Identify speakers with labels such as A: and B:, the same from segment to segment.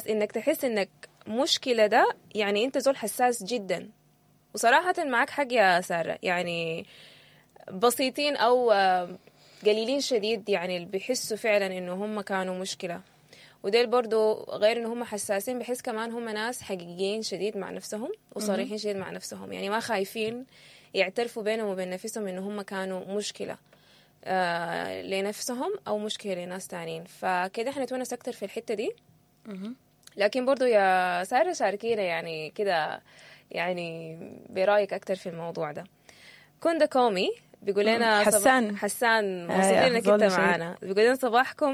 A: انك تحس انك مشكلة ده يعني انت زول حساس جدا. وصراحة معك حق يا سارة، يعني بسيطين او قليلين شديد يعني اللي بيحسوا فعلا انه هم كانوا مشكلة. وديل برضو غير انه هم حساسين، بحس كمان هم ناس حقيقيين شديد مع نفسهم وصريحين شديد مع نفسهم، يعني ما خايفين يعترفوا بينهم وبين نفسهم انه هم كانوا مشكلة لنفسهم او مشكلة لناس تانيين. فكده احنا نتونس اكتر في الحتة دي. لكن برضو يا سارة شاركينا يعني كده يعني برايك اكتر في الموضوع ده. كندا كومي بيقول لنا حسان مبسوطين انك انت معانا. بيقول لنا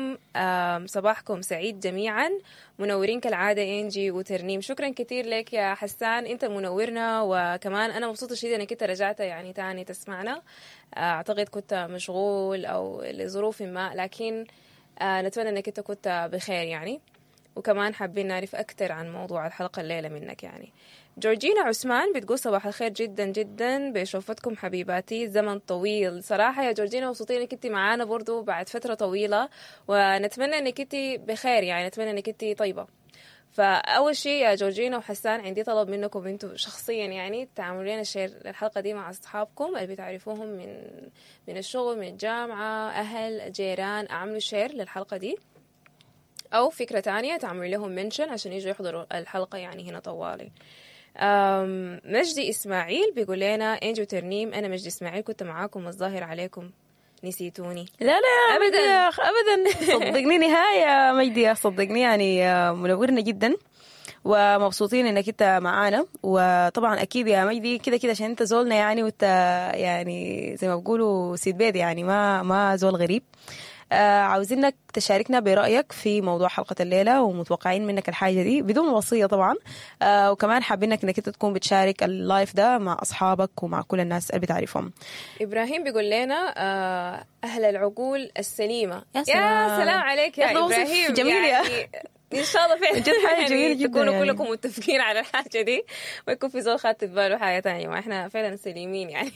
A: صباحكم سعيد جميعا، منورين كالعاده انجي وترنيم. شكرا كثير لك يا حسان، انت منورنا. وكمان انا مبسوطه شديد انك انت رجعت يعني تاني تسمعنا. اعتقد كنت مشغول او لظروف ما، لكن نتمنى انك انت كنت بخير يعني. وكمان حابين نعرف اكثر عن موضوع الحلقه الليله منك يعني. جورجينا عثمان بتقول صباح الخير جدا جدا بشوفتكم حبيباتي، زمن طويل صراحة يا جورجينا، مبسوطين انك انت معانا برضو بعد فترة طويلة، ونتمنى انك انت بخير يعني، نتمنى انك انت طيبة. فأول شيء يا جورجينا وحسان عندي طلب منكم انتم شخصيا يعني تعملوا لنا شير الحلقة دي مع أصحابكم اللي بتعرفوهم من الشغل، من الجامعة، أهل، جيران. أعملوا شير للحلقة دي، أو فكرة تانية تعملوا لهم منشن عشان يجوا يحضروا الحلقة يعني هنا طوالي. مجدي إسماعيل بيقول لنا انجو ترنيم، أنا مجدي إسماعيل كنت معاكم والظاهر عليكم نسيتوني.
B: لا أبدا أبدا صدقني نهاية مجدي، صدقني يعني منورنا جدا ومبسوطين انك انت معانا. وطبعا اكيد يا مجدي كده كده عشان انت زولنا يعني، وانت يعني زي ما بقولوا سيد بيت يعني، ما زول غريب. عاوزينك تشاركنا برأيك في موضوع حلقة الليلة، ومتوقعين منك الحاجة دي بدون وصية طبعا. وكمان حابينك انك انت تكون بتشارك اللايف ده مع أصحابك ومع كل الناس اللي بتعرفهم.
A: إبراهيم بيقول لنا أهل العقول السليمة.
B: يا سلام
A: عليك يا إبراهيم،
B: جميل
A: يعني إن شاء الله فعلا
B: جد حاجة جميلة جدا
A: تكونوا
B: يعني.
A: كلكم متفقين على الحاجة دي، ويكون في زول خاطب باله حاجة تانية، ما إحنا فعلا سليمين يعني.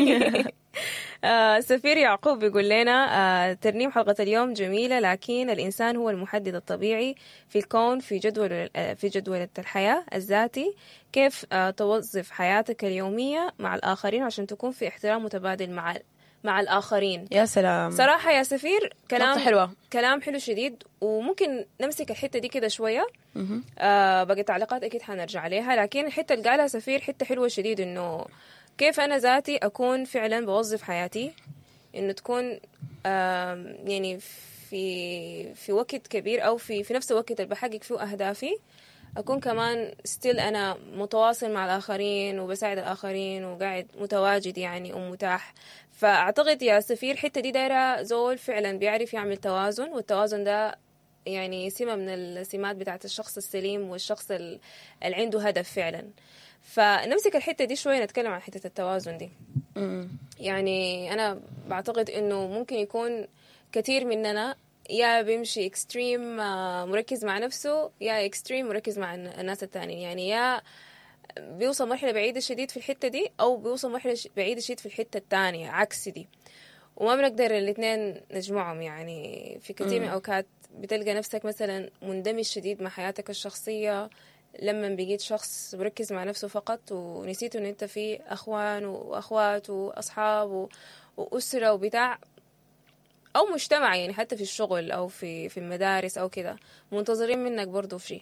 A: سفير يعقوب بيقول لنا ترنيم حلقة اليوم جميلة، لكن الإنسان هو المحدد الطبيعي في الكون، في جدولة الحياة الذاتي. كيف توظف حياتك اليومية مع الآخرين عشان تكون في احترام متبادل مع الآخرين.
B: يا سلام
A: صراحة يا سفير
B: كلام
A: حلو شديد، وممكن نمسك الحتة دي كده شوية. بقى تعليقات أكيد حنرجع عليها، لكن الحتة اللي قالها سفير حتة حلوة شديد، إنه كيف أنا ذاتي أكون فعلا بوظف حياتي، إنه تكون يعني في وقت كبير أو في نفس الوقت اللي بحقق فيه أهدافي، أكون كمان ستيل أنا متواصل مع الآخرين وبساعد الآخرين وقاعد متواجد يعني ومتاح. فأعتقد يا سفير حتة دي دايرة زول فعلا بيعرف يعمل توازن، والتوازن ده يعني سمة من السمات بتاعت الشخص السليم والشخص اللي عنده هدف فعلا. فنمسك الحتة دي شوية، نتكلم عن حتة التوازن دي. يعني أنا بعتقد إنه ممكن يكون كثير مننا يا بيمشي اكستريم مركز مع نفسه، يا اكستريم مركز مع الناس التانيين، يعني يا بيوصل مرحلة بعيدة شديد في الحتة دي، أو بيوصل مرحلة بعيدة شديد في الحتة التانية عكس دي، وما بنقدر الاثنين نجمعهم. يعني في كثير من الأوقات بتلقى نفسك مثلا مندمج شديد مع حياتك الشخصية، لما بقيت شخص مركز مع نفسه فقط، ونسيت إن أنت في أخوان وأخوات وأصحاب وأسرة وبتاع، أو مجتمع يعني، حتى في الشغل أو في المدارس أو كده منتظرين منك برضو في شيء.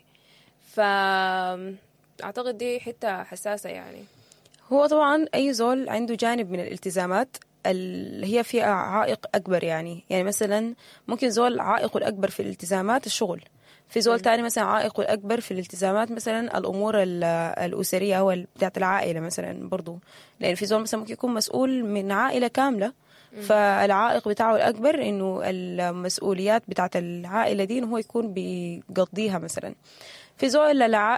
A: فأعتقد دي حتة حساسة يعني.
B: هو طبعا أي زول عنده جانب من الالتزامات اللي هي فيها عائق أكبر، يعني مثلا ممكن زول عائقه الأكبر في الالتزامات الشغل، في زول تاني مثلا عائقه الأكبر في الالتزامات مثلا الأمور الأسرية أو بتاعت العائلة مثلا برضو، لأن في زول مثلا ممكن يكون مسؤول من عائلة كاملة، فالعائق بتاعه الأكبر إنه المسؤوليات بتاعت العائلة دي إنه هو يكون بيقضيها مثلا. في زول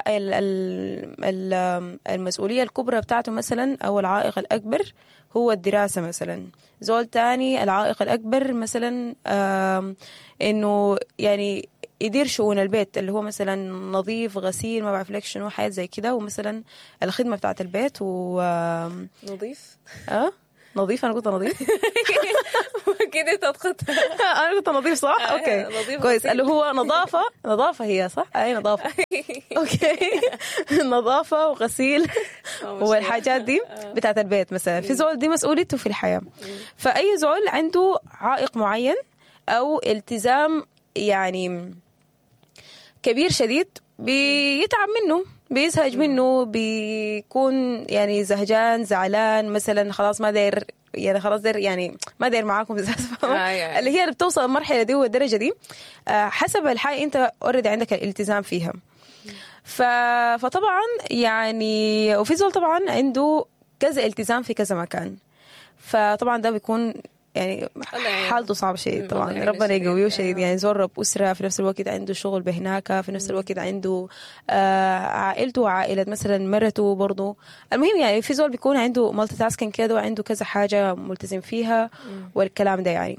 B: المسؤولية الكبرى بتاعته مثلا أو العائق الأكبر هو الدراسة مثلا. زول تاني العائق الأكبر مثلا إنه يعني يدير شؤون البيت، اللي هو مثلا نظيف غسيل ما بعرف لك شنو حاجات زي كده، ومثلا الخدمة بتاعت البيت
A: نظيف
B: نظيف. انا قلت نظيف.
A: كده تضغط.
B: انا قلت نظيف صح. اوكي كويس. اللي هو نظافه هي صح. اي نظافه. اوكي. نظافه وغسيل والحاجات دي بتاعت البيت مثلا. في زول دي مسؤوليته في الحياه. فاي زول عنده عائق معين او التزام يعني كبير شديد بيتعب منه، بيزهج منه، بيكون يعني زهجان زعلان مثلا، خلاص ما داير يعني خلاص داير يعني ما داير معاكم اللي هي اللي بتوصل المرحله دي والدرجه دي حسب الحاجه انت اوريدي عندك الالتزام فيها. فطبعا يعني وفي زول طبعا عنده كذا التزام في كذا مكان، فطبعا ده بيكون يعني حالته صعبة شديد. طبعا ربنا يقويه شديد. يعني زور رب أسرة، في نفس الوقت عنده شغل بهناك، في نفس الوقت عنده عائلته وعائلة مثلا مرته برضو. المهم يعني في زول بيكون عنده مالتي تاسكينج كده وعنده كذا حاجة ملتزم فيها والكلام ده يعني.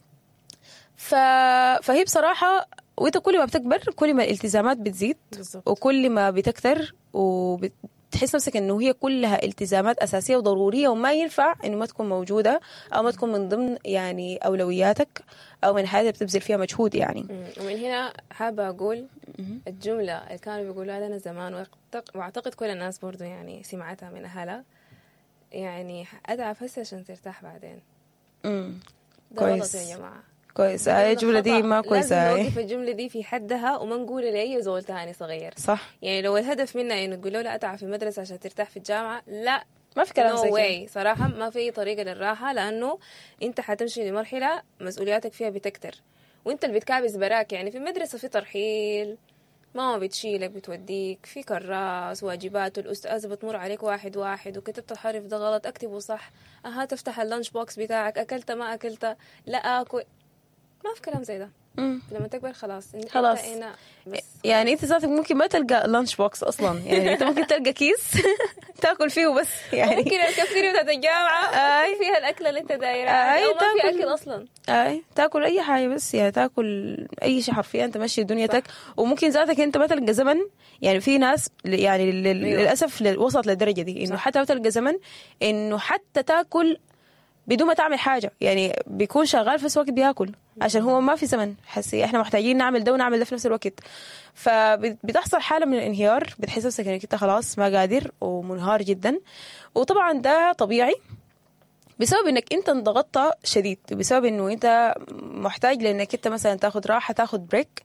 B: فهي بصراحة وانت كل ما بتكبر كل ما الالتزامات بتزيد بالزبط. وكل ما بتكتر تحس نفسك انه هي كلها التزامات اساسيه وضروريه وما ينفع انه ما تكون موجوده او ما تكون من ضمن يعني اولوياتك او من حاجه بتبذل فيها مجهود يعني.
A: ومن هنا حابه اقول الجمله اللي كانوا بيقولوها لنا زمان واعتقد كل الناس برضو يعني سمعتها من اهلها، يعني اتعب هسه عشان ترتاح بعدين. ده غلط يا جماعه.
B: كويس. الجملة دي ما كويسة.
A: لازم نوقف الجملة دي في حدها وما نقول لأي زول تاني صغير.
B: صح.
A: يعني لو الهدف منا إنه تقول له لا أتعب في المدرسة عشان ترتاح في الجامعة، لا
B: ما في كلام زي
A: كده. صراحة ما في طريقة للراحة، لأنه أنت حتمشي لمرحلة مسؤولياتك فيها بتكتر وأنت اللي بتكابس براك. يعني في المدرسة في ترحيل، ماما بتشيلك بتوديك، في كراس واجبات والأستاذ بتمر عليك واحد واحد، وكتبت الحرف ده غلط أكتبه صح، تفتح اللانش بوكس بتاعك، أكلت ما أكلت، لا أكل. ما في كلام زي ده. لما تكبر خلاص
B: خلاص يعني انت ذاتك ممكن ما تلقى لانش بوكس اصلا. يعني انت ممكن تلقى كيس تاكل فيه بس. يعني
A: ممكن الكافيتيريا بتاعت الجامعه فيها الاكله اللي انت دايرها او ما في اكل اصلا.
B: تاكل اي حاجه بس، يعني تاكل اي شيء حرفيا انت ماشي دنيتك. وممكن ذاتك انت ما تلقى زمن. يعني في ناس يعني للاسف وصلت للدرجه دي انه حتى ما تلقى زمن انه حتى تاكل بدون ما تعمل حاجة. يعني بيكون شغال في نفس الوقت بياكل عشان هو ما في زمن. حسي احنا محتاجين نعمل ده ونعمل ده في نفس الوقت. فبتحصل حالة من الانهيار، بتحس نفسك انك انت خلاص ما قادر ومنهار جدا. وطبعا ده طبيعي بسبب انك انت انضغطت شديد، بسبب انه انت محتاج لانك انت مثلا تاخد راحة، تاخد بريك.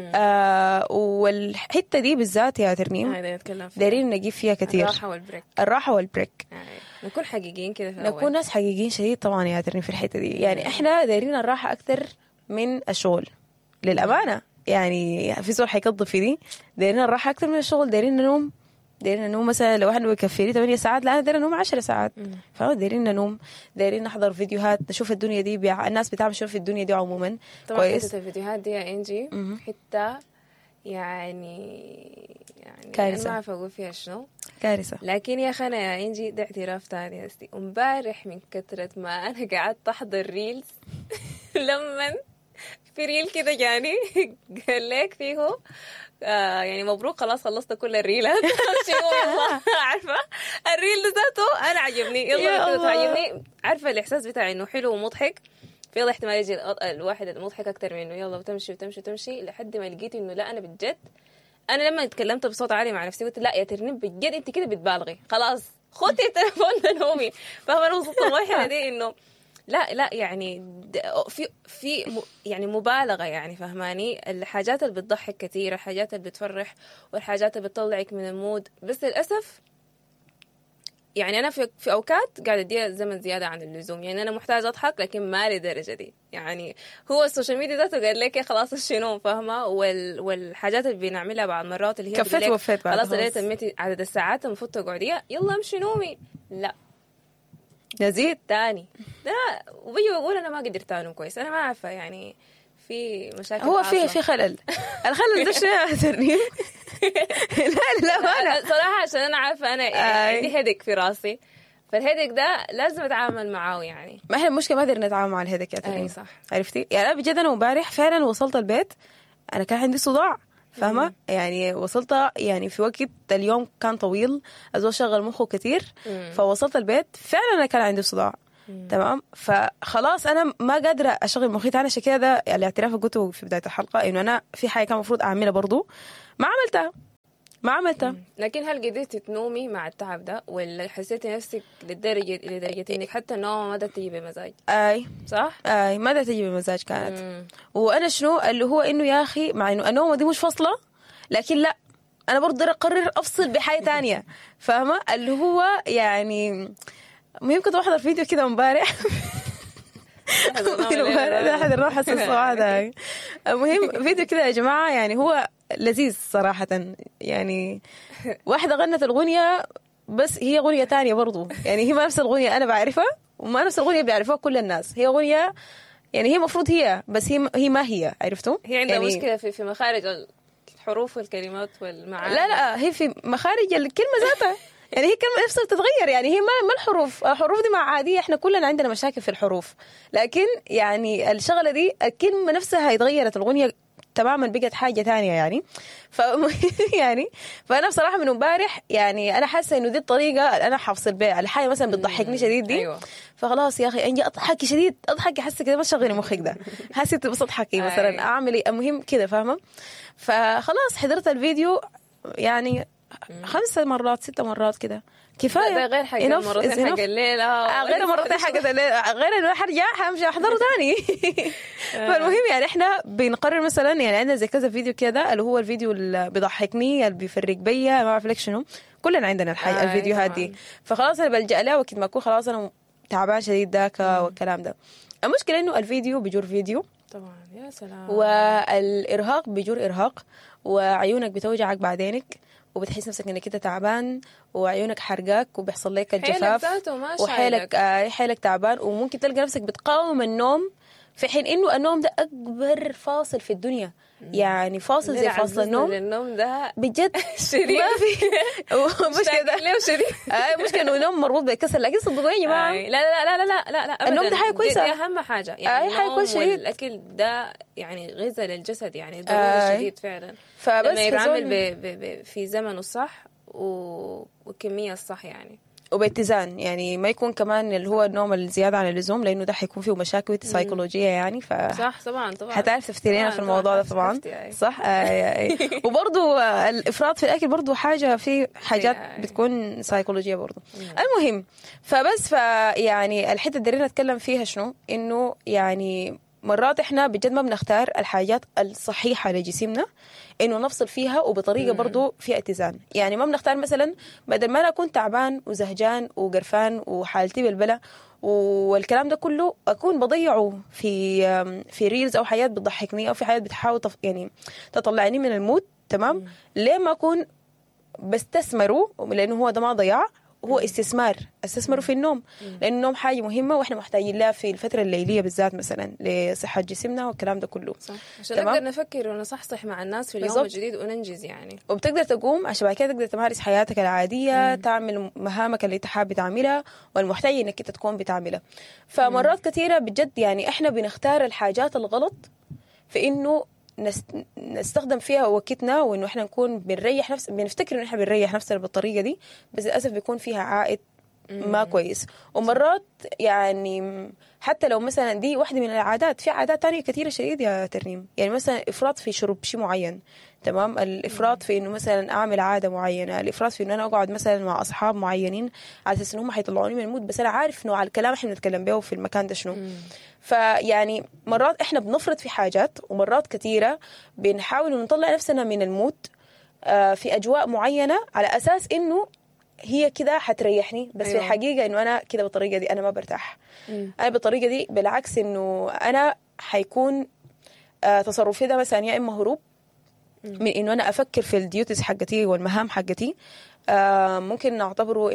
B: والحتة دي بالذات يا ترنيم دايرين نجيب فيها كتير. الراحة والبريك.
A: نكون حقيقيين كده في
B: نكون ناس حقيقيين شديد طبعا يا ترنيم في الحتة دي. يعني احنا دايرين الراحة اكتر من الشغل للأمانة. يعني في زول حيقضي في دي. دايرين الراحة اكتر من الشغل. دايرين ننوم مثلا لو احنا بكفيري 8 ساعات، لا انا دايرين ننوم 10 ساعات. دايرين ننوم، دايرين نحضر فيديوهات، نشوف الدنيا دي الناس بتعمل شو في الدنيا دي عموما.
A: طبعا كويس. الفيديوهات دي يا انجي حتى يعني
B: كارثة.
A: انا ما عارفه اقول فيها شنو،
B: كارثة.
A: لكن يا اخي انا يا انجي ده اعتراف تاني هستي. امبارح من كثرة ما انا قعدت احضر ريلز لما في ريل كده جاني قال لك فيه يعني مبروك خلاص خلصت كل الريلات. عارفة الريل ذاته أنا عجبني. يلا تعجبني. عارفة الإحساس بتاعي إنه حلو ومضحك. في يلا احتمال يجي الواحد المضحك أكتر منه. يلا وتمشي لحد ما لقيت إنه لا أنا بجد. أنا لما اتكلمت بصوت عالي مع نفسي قلت لا يا ترنيم بجد أنت كده بتبالغي، خلاص خدي التليفون ده نومي. فأنا وصلت المرحلة دي إنه لا يعني في يعني مبالغة، يعني فهماني. الحاجات اللي بتضحك كثير، الحاجات اللي بتفرح، والحاجات اللي بتطلعك من المود. بس للأسف يعني أنا في أوقات قاعدة أديها زمن زيادة عن اللزوم. يعني أنا محتاجة أضحك لكن ما لدرجة دي. يعني هو السوشيال ميديا ذاته قال لك خلاص الشنو فاهمة. والحاجات اللي بنعملها بعض مرات اللي هي
B: كفيت وفيت
A: خلاص اللي تميتي عدد الساعات المفروض تقعديها، يلا امشي نومي. لا
B: نزيد
A: تاني ده. وبيجي بقول انا ما قدرت انام كويس. انا ما عارفه يعني في مشاكل.
B: هو في خلل. الخلل ده شنو يا ترنيم؟ لا
A: أنا صراحه عشان انا عارفه انا عندي هيدك في راسي، فالهيدك ده لازم اتعامل معاه. يعني
B: ما احنا المشكله ما قدرنا نتعامل مع الهيدك يا ترنيم.
A: صح.
B: عرفتي يعني انا بجد انا امبارح فعلا وصلت البيت انا كان عندي صداع، فاهمة؟ يعني وصلت يعني في وقت اليوم كان طويل، أزول شغل مخه كتير. فوصلت البيت فعلا أنا كان عندي صداع. تمام. فخلاص انا ما قادره اشغل مخي تاني. عشان كده الاعتراف اللي قلته في بدايه الحلقه انه انا في حاجه كان المفروض اعملها برضو ما عملتها.
A: لكن هل قدرتي تنومي مع التعب ده ولا حسيتي نفسك لدرجة انك حتى النوم ما تجي بمزاج؟ صح؟
B: ما تجي بمزاج كانت. وانا شنو اللي هو انه يا اخي مع انه النوم دي مش فصلة، لكن لا انا برضه اقرر افصل بحاجة تانية. فاهمة اللي هو يعني مهم. كنت بحضر فيديو كده امبارح لا أحد نروح الصراحة. المهم فيديو كده يا جماعة، يعني هو لذيذ صراحة. يعني واحدة غنت الغنية بس هي غنية تانية برضو، يعني هي ما نفس الغنية أنا بعرفها وما نفس الغنية بيعرفوها كل الناس. هي غنية يعني هي مفروض هي، بس هي ما هي، عرفتوا؟
A: هي عندها
B: يعني
A: مشكلة في مخارج الحروف والكلمات والمعاني.
B: لا هي في مخارج الكلمة ذاتها. يعني هي كلمة نفسها بتتغير، يعني هي ما الحروف دي مع عادية، احنا كلنا عندنا مشاكل في الحروف، لكن يعني الشغلة دي الكلمة نفسها اتغيرت، الغنية تماما بقت حاجة تانية يعني. يعني فأنا بصراحة من امبارح يعني أنا حاسة إنه دي الطريقة اللي أنا حفصل بها الحاجة مثلا بتضحكني شديد دي.
A: أيوة.
B: فخلاص يا أخي أنجي أضحكي شديد، أضحكي حاسة كده ما تشغلي مخك ده، حاسة بس أضحكي مثلا أعملي المهم كده، فاهمة؟ فخلاص حضرت الفيديو يعني 5 مرات 6 مرات كده كفايه.
A: ده غير حق مرتين حق الليل.
B: غير مرتين حق الليل، غير انه حرجع همشي احضره ثاني. فالمهم يعني احنا بنقرر مثلا، يعني عندنا زي كذا فيديو كده اللي هو الفيديو اللي بيضحكني اللي بيفرق بيا ما بعرف لك شنو، كلنا عندنا الفيديوهات دي. فخلاص انا بلجأ لها وقت ما اكون خلاص انا تعبان شديد ذاك والكلام ده. المشكله انه الفيديو بيجور فيديو
A: طبعا. يا سلام.
B: والارهاق بيجور ارهاق، وعيونك بتوجعك بعدينك، وبتحس نفسك انك انت تعبان، وعيونك حرقاك، وبيحصل لك الجفاف، وحيلك حيلك تعبان، وممكن تلقى نفسك بتقاوم النوم، في حين انه النوم ده اكبر فاصل في الدنيا. يعني فاصل زي فاصل
A: النوم ده
B: بجد
A: شديد.
B: ما في مش كده
A: ليه شديد؟
B: مشكلة انه النوم مربوط بالكسل، لكن صدقوني يا جماعه
A: لا
B: النوم ده حاجه كويسه،
A: دي اهم حاجه. يعني
B: حاجه كويسه شديد.
A: الاكل ده يعني غذاء للجسد، يعني ضروري شديد فعلا.
B: فبس
A: لما يتعامل في زمنه الصح وكميه الصح يعني،
B: وباتزان، يعني ما يكون كمان اللي هو النوم الزيادة عن اللزوم، لأنه ده حيكون فيه مشاكل سيكولوجية يعني.
A: صح طبعا
B: حتعرف تفترينا في الموضوع ده طبعا. صح. وبرضو الإفراط في الأكل برضو حاجة، في حاجات بتكون سيكولوجية برضو. المهم فبس يعني الحتة اللي نتكلم فيها شنو، إنه يعني مرات إحنا بجد ما بنختار الحاجات الصحيحة لجسمنا إنه نفصل فيها وبطريقة برضو فيها اتزان. يعني ما بنختار مثلا بدل ما أنا أكون تعبان وزهجان وقرفان وحالتي بالبلا والكلام ده كله أكون بضيعه في ريلز أو حياة بتضحكني أو في حياة بتحاول يعني تطلعني من المود. تمام. ليه ما أكون بستثمره، لأنه هو ده ما ضياع، هو استثماره في النوم، لأن النوم حاجة مهمة وإحنا محتاجين لها في الفترة الليلية بالذات مثلا لصحة جسمنا والكلام ده كله.
A: صح. عشان نقدر نفكر ونصحصح مع الناس في اليوم الجديد وننجز يعني.
B: وبتقدر تقوم عشان بعد كده تقدر تمارس حياتك العادية، تعمل مهامك اللي تحب تعملها والمحتاج إنك أنت تكون بتعملها. فمرات كثيرة بجد يعني إحنا بنختار الحاجات الغلط في إنه نستخدم فيها وقتنا، وانه احنا نكون بنريح بنفتكر انه احنا بنريح نفسنا بالطريقه دي، بس للاسف بيكون فيها عائد ما كويس. ومرات يعني حتى لو مثلا دي واحده من العادات، في عادات تانية كثيره شديد يا ترنيم. يعني مثلا افراط في شرب شيء معين، تمام، الافراط في انه مثلا اعمل عاده معينه، الافراط في انه انا اقعد مثلا مع اصحاب معينين على اساس انهم حيطلعوني من المود، بس انا عارف انه على الكلام احنا بنتكلم به في المكان ده شنو. فيعني مرات احنا بنفرط في حاجات، ومرات كثيره بنحاول نطلع نفسنا من المود في اجواء معينه على اساس انه هي كده حتريحني، بس في الحقيقه انه انا كده بالطريقه دي انا ما برتاح. انا بالطريقه دي بالعكس انه انا حيكون تصرفي ده مثلا يا اما هروب من انه انا افكر في الديوتيز حقتي والمهام حقتي، ممكن نعتبره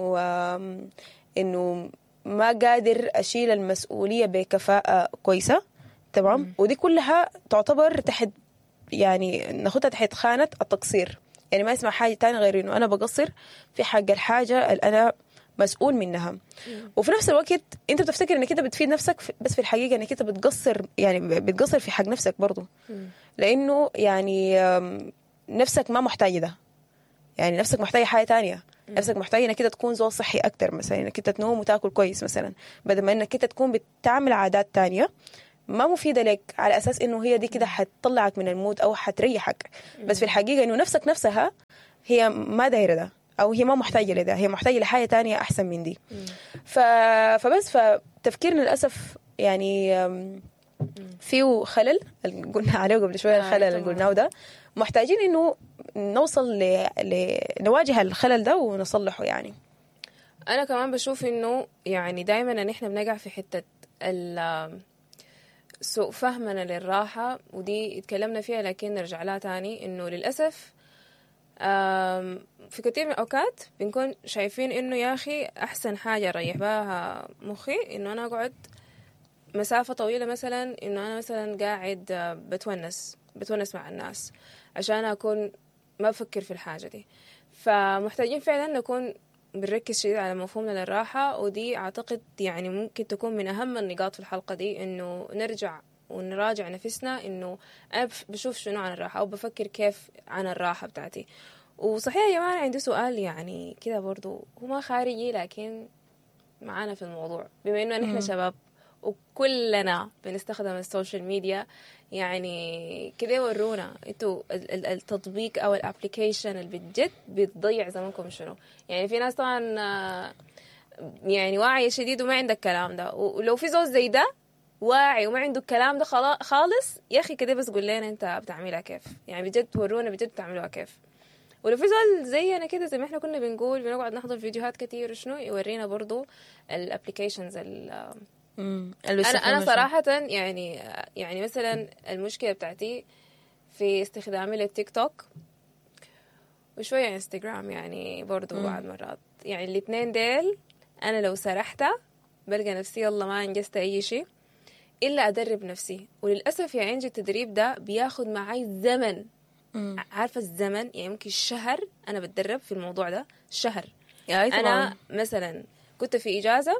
B: انه ما قادر اشيل المسؤوليه بكفاءه كويسه. تمام. ودي كلها تعتبر تحت، يعني ناخدها تحت خانه التقصير. يعني ما اسمع حاجه تانية غير انه انا بقصر في حق الحاجه اللي انا مسؤول منها. وفي نفس الوقت انت بتفتكر انك انت بتفيد نفسك، بس في الحقيقه انك انت بتقصر، يعني بتقصر في حق نفسك برضو، لانه يعني نفسك ما محتاجه ده، يعني نفسك محتاجه حاجه تانية. نفسك محتاج انك كده تكون زول صحي اكتر، مثلا انك انت تنوم وتاكل كويس مثلا، بدل ما انك انت تكون بتعمل عادات تانية ما مفيدة لك على أساس إنه هي دي كده حتطلعك من المود أو حتريحك، بس في الحقيقة إنه نفسك نفسها هي ما دايرة ده، أو هي ما محتاجة لده، هي محتاجة لحاجة تانية أحسن من دي. فبس فتفكيرنا للأسف يعني فيه خلل قلنا عليه قبل شوية، الخلل اللي قلناه ده محتاجين إنه نوصل نواجه الخلل ده ونصلحه. يعني
A: أنا كمان بشوف إنه يعني دايما إن إحنا بنقع في حتة سوء فهمنا للراحة، ودي اتكلمنا فيها لكن نرجع لها تاني، إنه للأسف في كثير من الأوقات بنكون شايفين إنه يا أخي أحسن حاجة أريح بها مخي إنه أنا أقعد مسافة طويلة، مثلا إنه أنا مثلا قاعد بتونس مع الناس عشان أكون ما بفكر في الحاجة دي. فمحتاجين فعلا نكون بنركز شديد على مفهومنا للراحة، ودي أعتقد يعني ممكن تكون من أهم النقاط في الحلقة دي، إنه نرجع ونراجع نفسنا إنه أنا بشوف شنو عن الراحة أو بفكر كيف عن الراحة بتاعتي. وصحيح يا جماعة عندي سؤال يعني كده برضو هو ما خارجي لكن معانا في الموضوع، بما إنه نحن شباب وكلنا بنستخدم السوشيال ميديا، يعني كده ورونا انتوا التطبيق او الابليكيشن اللي بجد بتضيع زمانكم شنو. يعني في ناس طبعا يعني واعي شديد وما عندك الكلام ده، ولو في زول زي ده واعي وما عنده الكلام ده خالص، يا اخي كده بس قول لنا انت بتعملها كيف، يعني بجد ورونا بجد بتعملوها كيف. ولو في زول زي انا كده زي ما احنا كنا بنقول بنقعد نحضر فيديوهات كتير وشنو يورينا برضو الابليكيشنز انا صراحه يعني مثلا المشكله بتاعتي في استخدامي للتيك توك وشويه انستغرام يعني برضو بعض مرات، يعني الاثنين ديل انا لو سرحتها بلقى نفسي يلا ما انجزت اي شيء الا ادرب نفسي. وللاسف يعني انجي التدريب ده بياخد معي زمن، عارفه الزمن يعني ممكن شهر انا بتدرب في الموضوع ده، شهر. انا مثلا كنت في اجازه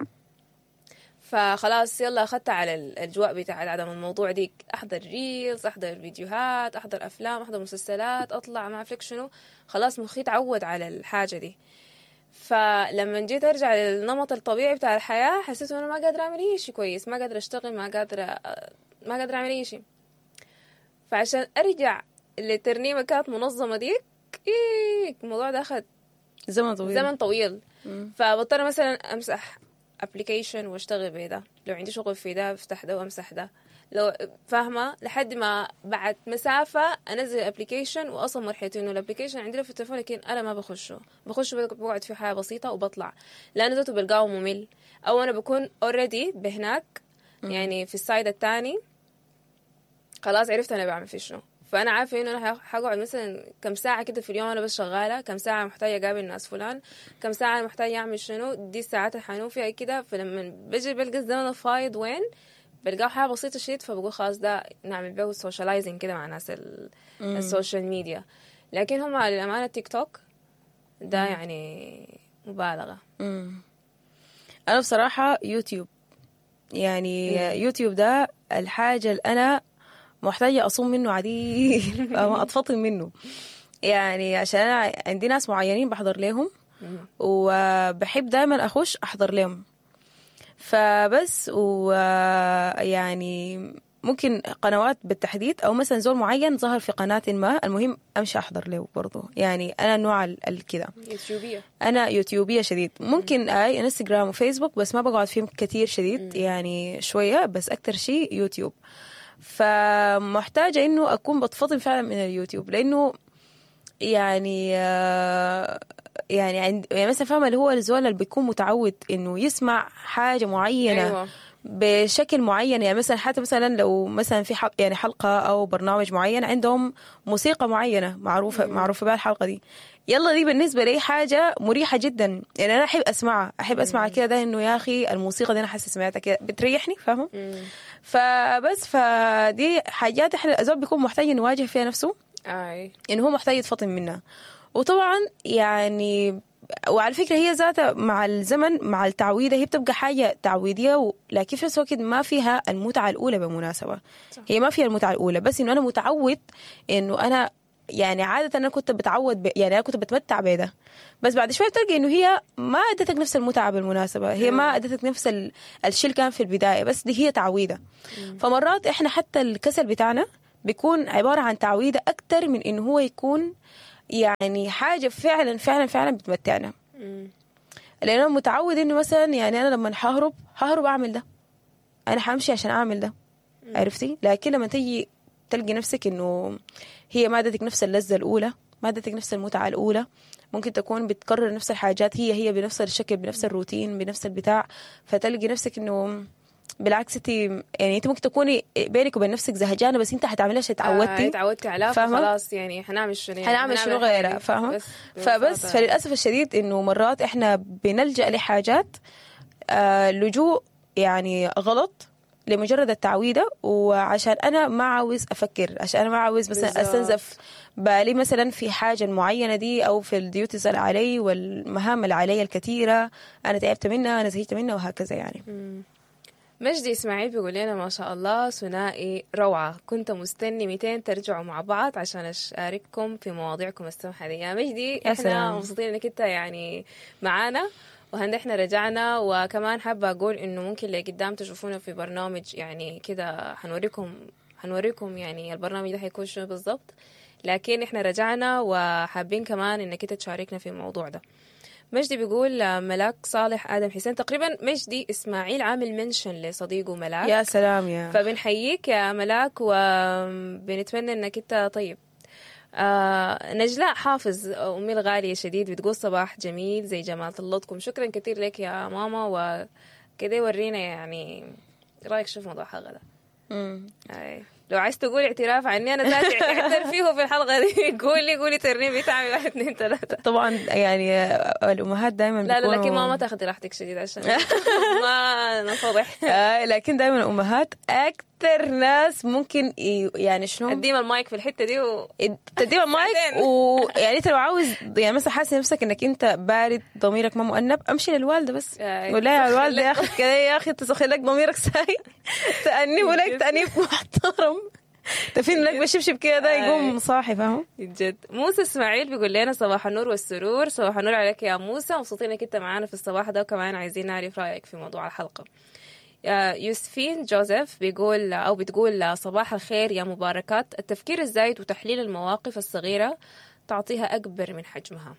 A: فخلاص يلا أخذت على الأجواء بتاع عدم الموضوع ديك، أحضر ريلز، أحضر فيديوهات، أحضر أفلام، أحضر مسلسلات، أطلع ما أعرف شنو، خلاص مخي تعود على الحاجة دي. فلما جيت أرجع للنمط الطبيعي بتاع الحياة حسيت أنه ما قادرة أعمل أي شيء كويس، ما قادرة أشتغل، ما قادرة أعمل أي شيء. فعشان أرجع للترنيمة كانت منظمة ديك الموضوع ده أخذ زمن طويل. فبضطر مثلا أمسح ابليكيشن واشتغل بده، لو عندي شغل في ده بفتح ده وامسح ده، لو فاهمه لحد ما بعد مسافه انزل الابليكيشن. واصلا مرحلتي انه الابليكيشن عندي في التليفون لكن انا ما بخش بقعد فيه حاجه بسيطه وبطلع، لانه ذاته بلقاه ممل، او انا بكون اوريدي بهناك يعني في السايد الثاني خلاص عرفت انا بعمل فيه شنو. فانا عارفه انه انا حقعد مثلا كم ساعه كده في اليوم انا بس شغاله، كم ساعه محتاجه اقابل الناس فلان، كم ساعه انا محتاجه اعمل شنو، دي الساعات اللي حنوم فيها كده. فلما بجي بلقى الزمن الفايض وين بلقاه حاجه بسيطه شديد، فبقول خلاص ده نعمل بيه سوشيالايزنج كده مع ناس السوشيال ميديا. لكن هم للامانه تيك توك ده يعني مبالغه.
B: انا بصراحه يوتيوب، يعني يوتيوب ده الحاجه اللي انا محتاجة أصوم منه عديل ما أتفطن منه، يعني عشان أنا عندي ناس معينين بحضر لهم وبحب دائما أخش أحضر لهم. فبس ويعني ممكن قنوات بالتحديد أو مثلا زول معين ظهر في قناة ما، المهم أمشي أحضر له برضو. يعني أنا نوع الكذا أنا يوتيوبية شديد. ممكن انستغرام وفيسبوك بس ما بقعد فيهم كتير شديد، يعني شوية بس أكتر شيء يوتيوب. فمحتاجة إنه أكون بتفضل فعلا من اليوتيوب، لأنه يعني يعني مثلا فاهمة اللي هو الزول اللي بيكون متعود إنه يسمع حاجة معينة. أيوة. بشكل معين، يعني مثلا حتى مثلا لو مثلا في يعني حلقة أو برنامج معين عندهم موسيقى معينة معروفة بها الحلقة دي، يلا دي بالنسبة لي حاجة مريحة جدا. يعني أنا أحب أسمعها كده، إنه يا أخي الموسيقى دي أنا حاسة سمعتها كده بتريحني، فاهمة؟ فبس فدي حاجات إحنا الزول بيكون محتاج نواجه فيها نفسه، إنه هو محتاج يتفطن منها. وطبعا يعني وعلى فكرة هي ذاتها مع الزمن مع التعويدة هي بتبقى حاجة تعويدية، لكن في نفس الوقت ما فيها المتعة الأولى بالمناسبة. هي ما فيها المتعة الأولى، بس إنه أنا متعود إنه أنا يعني عادة أنا كنت بتعود يعني أنا كنت بتمتع بده، بس بعد شوية بتلقي إنه هي ما أدتك نفس المتعة بالمناسبة، هي ما أدتك نفس الشيء اللي كان في البداية، بس دي هي تعويدة. فمرات إحنا حتى الكسل بتاعنا بيكون عبارة عن تعويدة أكتر من إنه هو يكون يعني حاجة فعلا فعلا فعلا بتمتعنا. لأن أنا متعود إنه مثلا يعني أنا لما ههرب أعمل ده، أنا حامشي عشان أعمل ده، عرفتي؟ لكن لما تيجي تلقي نفسك إنه هي ما ادتك نفس اللذة الأولى، ما ادتك نفس المتعة الأولى، ممكن تكون بتكرر نفس الحاجات هي بنفس الشكل، بنفس الروتين، بنفس البتاع، فتلقي نفسك إنه بالعكس انت يعني انت ممكن تكوني بينك وبين نفسك زهجانه، بس انت حتعمليها عشان تعودتي
A: عليها، فخلاص يعني هنعمل شنو
B: غيرها، فاهمه؟ فبس فللاسف الشديد انه مرات احنا بنلجأ لحاجات لجوء يعني غلط لمجرد التعويده، وعشان انا ما عاوز افكر، عشان انا ما عاوز مثلا استنزف بالي مثلا في حاجه معينه دي، او في الديوتيز اللي علي والمهام اللي علي الكثيره، انا تعبت منها، انا زهقت منها، وهكذا يعني.
A: مجدي إسماعيل بيقول لنا ما شاء الله ثنائي روعة، كنت مستني 200 ترجعوا مع بعض عشان أشارككم في مواضيعكم السمحة دي. يا مجدي احنا مبسوطين انك انت يعني معانا، وهند احنا رجعنا، وكمان حابة أقول إنه ممكن اللي قدام تشوفونا في برنامج يعني كده حنوريكم يعني البرنامج ده حيكون شنو بالضبط، لكن احنا رجعنا وحابين كمان إنك انت تشاركنا في الموضوع ده. مجدي بيقول ملاك صالح آدم حسين، تقريبا مجدي إسماعيل عامل منشن لصديقه ملاك.
B: يا سلام يا
A: فبنحييك يا ملاك، وبنتمنى انك انت طيب. نجلاء حافظ أمي الغالية شديد بتقول صباح جميل زي جمال طلتكم، شكرا كثير لك يا ماما، وكده ورينا يعني رأيك شوف موضوع الحلقة ده. لو عايز تقول اعتراف عني انا ذاتي اعترف فيه في الحلقه دي، قولي ترنيم بتاعي 1 2 3.
B: طبعا يعني الامهات دائما
A: لا لكن ما تاخذي راحتك شديد عشان ما نفضح.
B: لكن دائما الامهات اكثر ناس ممكن يعني شنو
A: تديم المايك في الحته دي
B: تديم المايك ويعني انت لو عاوز يعني مثلا حاسس نفسك انك انت بارد ضميرك ما مؤنب، امشي للوالده بس ولا يا الوالده يا اخي كده يا اخي تسخي لك ضميرك ساي تأنيب لك تأنيب محترم، تفين لك بشبشب كده يقوم صاحي، فاهم؟
A: جد. موسى اسماعيل بيقول لنا صباح النور والسرور. صباح النور عليك يا موسى، مبسوطين انك انت معانا في الصباح ده، وكمان عايزين نعرف رايك في موضوع الحلقه. يوسفين جوزيف بتقول صباح الخير يا مباركات، التفكير الزايد وتحليل المواقف الصغيره تعطيها اكبر من حجمها.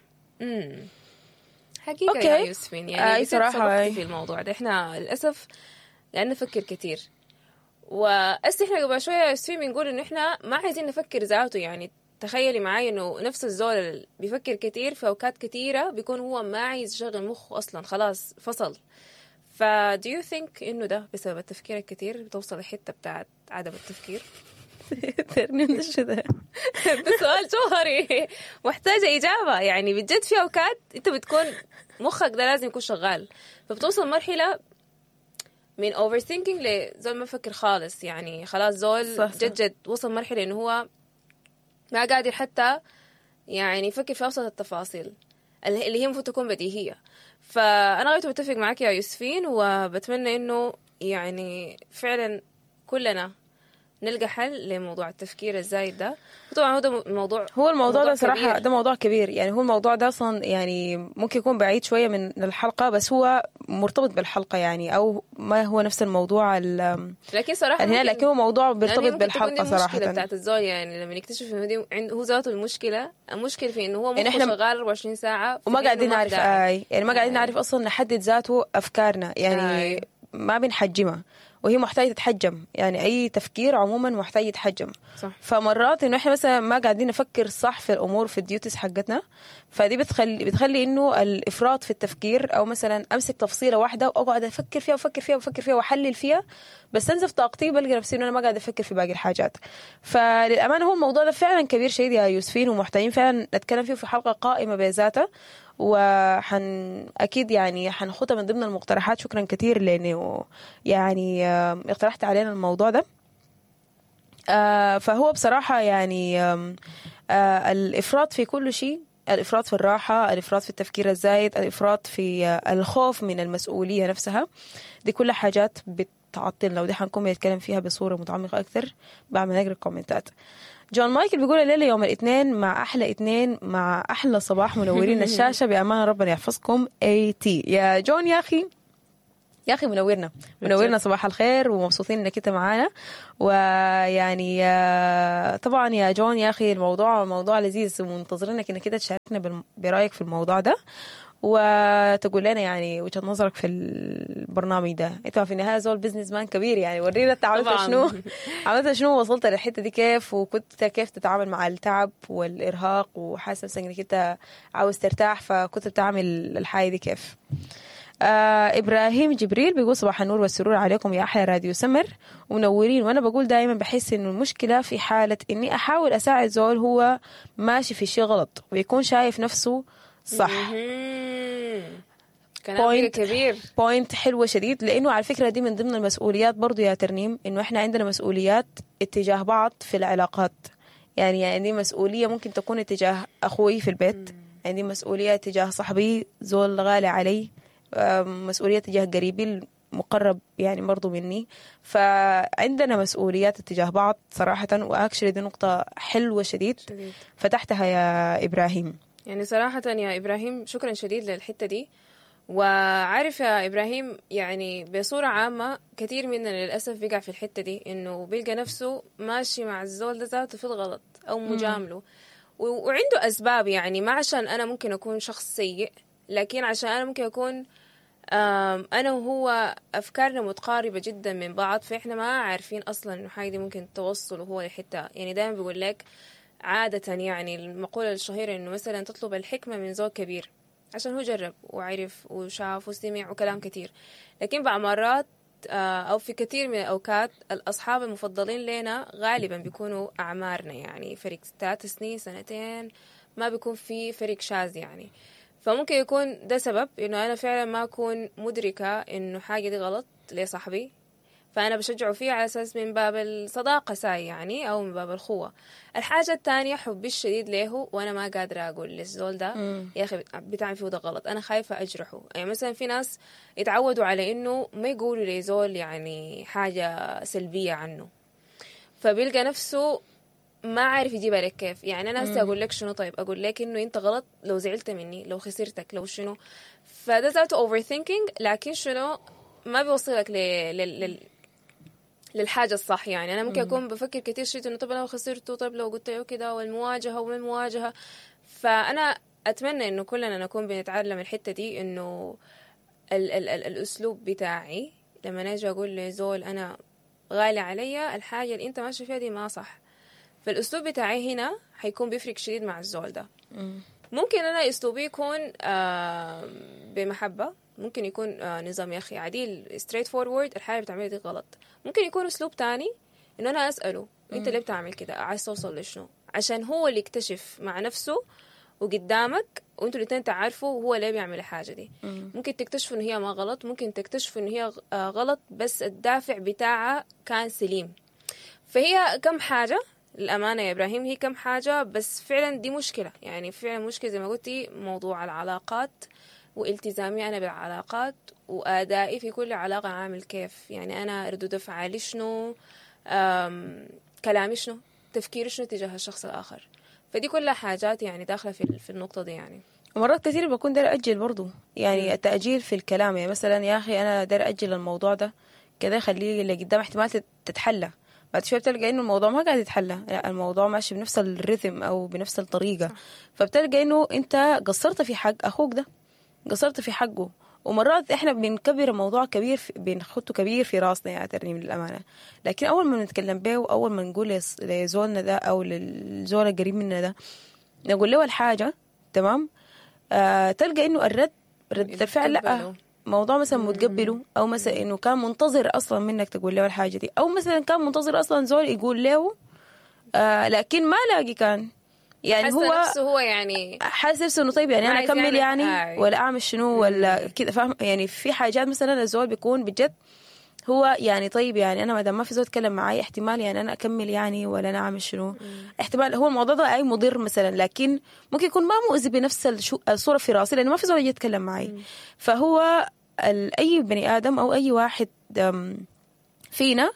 A: حقيقه أوكي. يا يوسفين يعني صراحه في الموضوع ده احنا للاسف لأن نفكر كتير، احنا قبل شوية يوسفين بنقول إنه إحنا ما عايزين نفكر ذاته. يعني تخيلي معاي إنه نفس الزول اللي بيفكر كتير في أوقات كتيرة بيكون هو ما عايز يشغل مخه أصلا، خلاص فصل. do you think إنه ده بسبب التفكير الكتير بتوصل الحتة بتاعت عدم التفكير؟
B: ترنين شو ده؟
A: ده سؤال جوهري محتاجة إجابة. يعني بجد في أوقات أنت بتكون مخك ده لازم يكون شغال، فبتوصل مرحلة من overthinking لزول ما فكر خالص. يعني خلاص زول جد وصل مرحلة إنه هو ما قادر حتى يعني يفكر في أبسط التفاصيل اللي هي المفروض تكون بديهية. فأنا غاية بتفق معك يا يوسفين، وبتمنى إنه يعني فعلا كلنا نلقى حل لموضوع التفكير الزايد ده. وطبعا هو الموضوع
B: ده صراحة كبير. ده موضوع كبير، يعني هو الموضوع ده أصلا يعني ممكن يكون بعيد شوية من الحلقة، بس هو مرتبط بالحلقة يعني، أو ما هو نفس الموضوع
A: لكن صراحة
B: لكن هو موضوع مرتبط بالحلقة صراحة.
A: المشكلة بتاعت الزول يعني لما نكتشف إنه هو ذاته المشكلة في إنه هو مخه شغال 24 ساعة
B: وما قاعدين نعرف يعني ما قاعدين نعرف أصلا نحدد ذاته أفكارنا يعني ما بنحجمها، وهي محتاجة تتحجم. يعني أي تفكير عموما محتاج يتحجم.
A: صح.
B: فمرات إنه إحنا مثلا ما قاعدين نفكر صح في الأمور في الديوتيز حقتنا، فدي بتخلي إنه الإفراط في التفكير، أو مثلا أمسك تفصيلة واحدة وأقعد أفكر فيها وأحلل فيها، بس أنزف طاقتي بلقى نفسي إنه أنا ما قاعد أفكر في باقي الحاجات. فللأمانة هو الموضوع ده فعلا كبير شديد يا يوسفين، ومحتاجين فعلا نتكلم فيه في حلقة قائمة بذاتها، أكيد يعني حنخطها من ضمن المقترحات. شكرا كثير لأنه يعني اقترحت علينا الموضوع ده. فهو بصراحة يعني الإفراط في كل شيء، الإفراط في الراحة، الإفراط في التفكير الزايد، الإفراط في الخوف من المسؤولية نفسها، دي كل حاجات بتعطلنا، ودي حنكون بنتكلم فيها بصورة متعمقة أكثر بعد ما نقرأ الكومنتات. جون مايكل بيقول الليلة يوم الاثنين مع أحلى اثنين مع أحلى صباح منورين الشاشة بأمان ربنا يحفظكم AT يا جون. يا أخي منورنا صباح الخير ومبسوطين إنك أنت معانا. ويعني طبعا يا جون يا أخي الموضوع لذيذ ومنتظرينك إنك أنت تشاركنا برأيك في الموضوع ده وتقول لنا يعني وجهة نظرك في البرنامج ده. انت في النهايه زول بزنس مان كبير يعني ورينا انت عملت شنو وصلت للحته دي كيف وكنت كيف تتعامل مع التعب والارهاق وحاسس انك انت عاوز ترتاح فكنت بتعمل الحاجه دي كيف. ابراهيم جبريل بيقول صباح النور والسرور عليكم يا احلى راديو سمر ومنورين. وانا بقول دائما بحس انه المشكله في حاله اني احاول اساعد زول هو ماشي في شيء غلط ويكون شايف نفسه صح.
A: كلام كبير
B: بوينت حلوة شديد لأنه على فكرة دي من ضمن المسؤوليات برضو يا ترنيم إنه إحنا عندنا مسؤوليات اتجاه بعض في العلاقات. يعني دي مسؤولية ممكن تكون اتجاه أخوي في البيت عندي مسؤولية اتجاه صاحبي زول غالي علي مسؤولية اتجاه قريبي المقرب يعني برضو مني. فعندنا مسؤوليات اتجاه بعض صراحة وأكشلي دي نقطة حلوة شديد فتحتها يا إبراهيم.
A: يعني صراحة يا إبراهيم شكرا شديد للحتة دي. وعارف يا إبراهيم يعني بصورة عامة كثير مننا للأسف بيقع في الحتة دي إنه بيلقى نفسه ماشي مع الزول ده ذاته في الغلط أو مجامله وعنده أسباب يعني ما عشان أنا ممكن أكون شخص سيء لكن عشان أنا ممكن أكون أنا وهو أفكارنا متقاربة جدا من بعض فإحنا ما عارفين أصلا إنه حاجة دي ممكن توصل وهو لحتة. يعني دائما بيقول لك عادة يعني المقولة الشهيرة إنه مثلا تطلب الحكمة من زوج كبير عشان هو جرب وعرف وشاف وسمع وكلام كتير. لكن بعض مرات أو في كثير من الأوقات الأصحاب المفضلين لنا غالبا بيكونوا أعمارنا يعني فرق 3 سنين 2 ما بيكون في فرق شاذ يعني. فممكن يكون ده سبب إنه أنا فعلا ما أكون مدركة إنه حاجة دي غلط لصاحبي فأنا بشجعه فيه على أساس من باب الصداقة ساي يعني أو من باب الخوة. الحاجة الثانية حبي الشديد له وأنا ما قادرة أقول للزول ده يا أخي بتعمل فيه ده غلط أنا خايفة أجرحه. يعني مثلا في ناس يتعودوا على إنه ما يقولوا لزول يعني حاجة سلبية عنه فبيلقى نفسه ما عارف يجيبها لك كيف. يعني أنا هسه أقول لك شنو طيب أقول لك إنه أنت غلط لو زعلت مني لو خسرتك لو شنو فده ذاته overthinking لكن شنو ما بيوصلك للحاجة الصح. يعني أنا ممكن أكون بفكر كتير شيء إنه طب لو خسرته طب لو قلت له كده والمواجهة وما المواجهة. فأنا أتمنى إنه كلنا نكون بنتعلم الحتة دي إنه الأسلوب بتاعي لما نجي أقول لزول أنا غالي عليا الحاجة اللي أنت ماشي فيها دي ما صح فالأسلوب بتاعي هنا حيكون بيفرق شديد مع الزول ده. ممكن أنا أسلوبي يكون بمحبة ممكن يكون نظام يا أخي عديل straight forward الحاجة بتعمل دي غلط. ممكن يكون أسلوب تاني إنه أنا أسأله أنت ليه بتعمل كده عايز توصل لشنو عشان هو اللي يكتشف مع نفسه وقدامك وأنتوا الاثنين تعرفوا هو ليه بيعمل الحاجة دي. ممكن تكتشفوا إن هي ما غلط ممكن تكتشفوا إن هي غلط بس الدافع بتاعها كان سليم. فهي كم حاجة الأمانة يا إبراهيم هي كم حاجة بس فعلا دي مشكلة. يعني فعلا مشكلة زي ما قلتي موضوع العلاقات والتزامي أنا بالعلاقات وأدائي في كل علاقة عامل كيف. يعني أنا ردود أفعالي شنو كلامي شنو تفكيري شنو تجاه الشخص الآخر. فدي كلها حاجات يعني داخلة في النقطة دي. يعني
B: ومرات كثير بكون داير أجل برضو يعني التأجيل في الكلام. يعني مثلا يا أخي أنا داير أجل الموضوع ده كده خليه اللي قدام احتمال تتحلى بعد شوية بتلقى إنه الموضوع ما قاعد يتحلى لا الموضوع ماشي بنفس الريتم أو بنفس الطريقة فبتلقى إنه أنت قصرت في حق أخوك ده قصرت في حقه. ومرات إحنا بنكبر الموضوع كبير بنخطه كبير في راسنا يا ترنيم للأمانة. لكن أول ما نتكلم به وأول ما نقول لزولنا ده أو للزول القريب مننا ده نقول له الحاجة تمام تلقى إنه رد الفعل لا موضوع مثلا متقبله أو مثلا إنه كان منتظر أصلا منك تقول له الحاجة دي أو مثلا كان منتظر أصلا زول يقول له لكن ما لاقي كان يعني
A: هو يعني
B: حاسس نفسه إنه طيب يعني أنا أكمل يعني ولا أعمل شنو ولا كده فاهم. يعني في حاجات مثلا الزول بيكون بجد هو يعني طيب يعني أنا ما دام ما في زول يتكلم معي احتمال يعني أنا أكمل يعني ولا أنا أعمل شنو احتمال هو الموضوع ده أي مضر مثلا لكن ممكن يكون ما مؤذي بنفس الصورة في راسي لأنه ما في زول يجي يتكلم معي. فهو أي بني آدم أو أي واحد فينا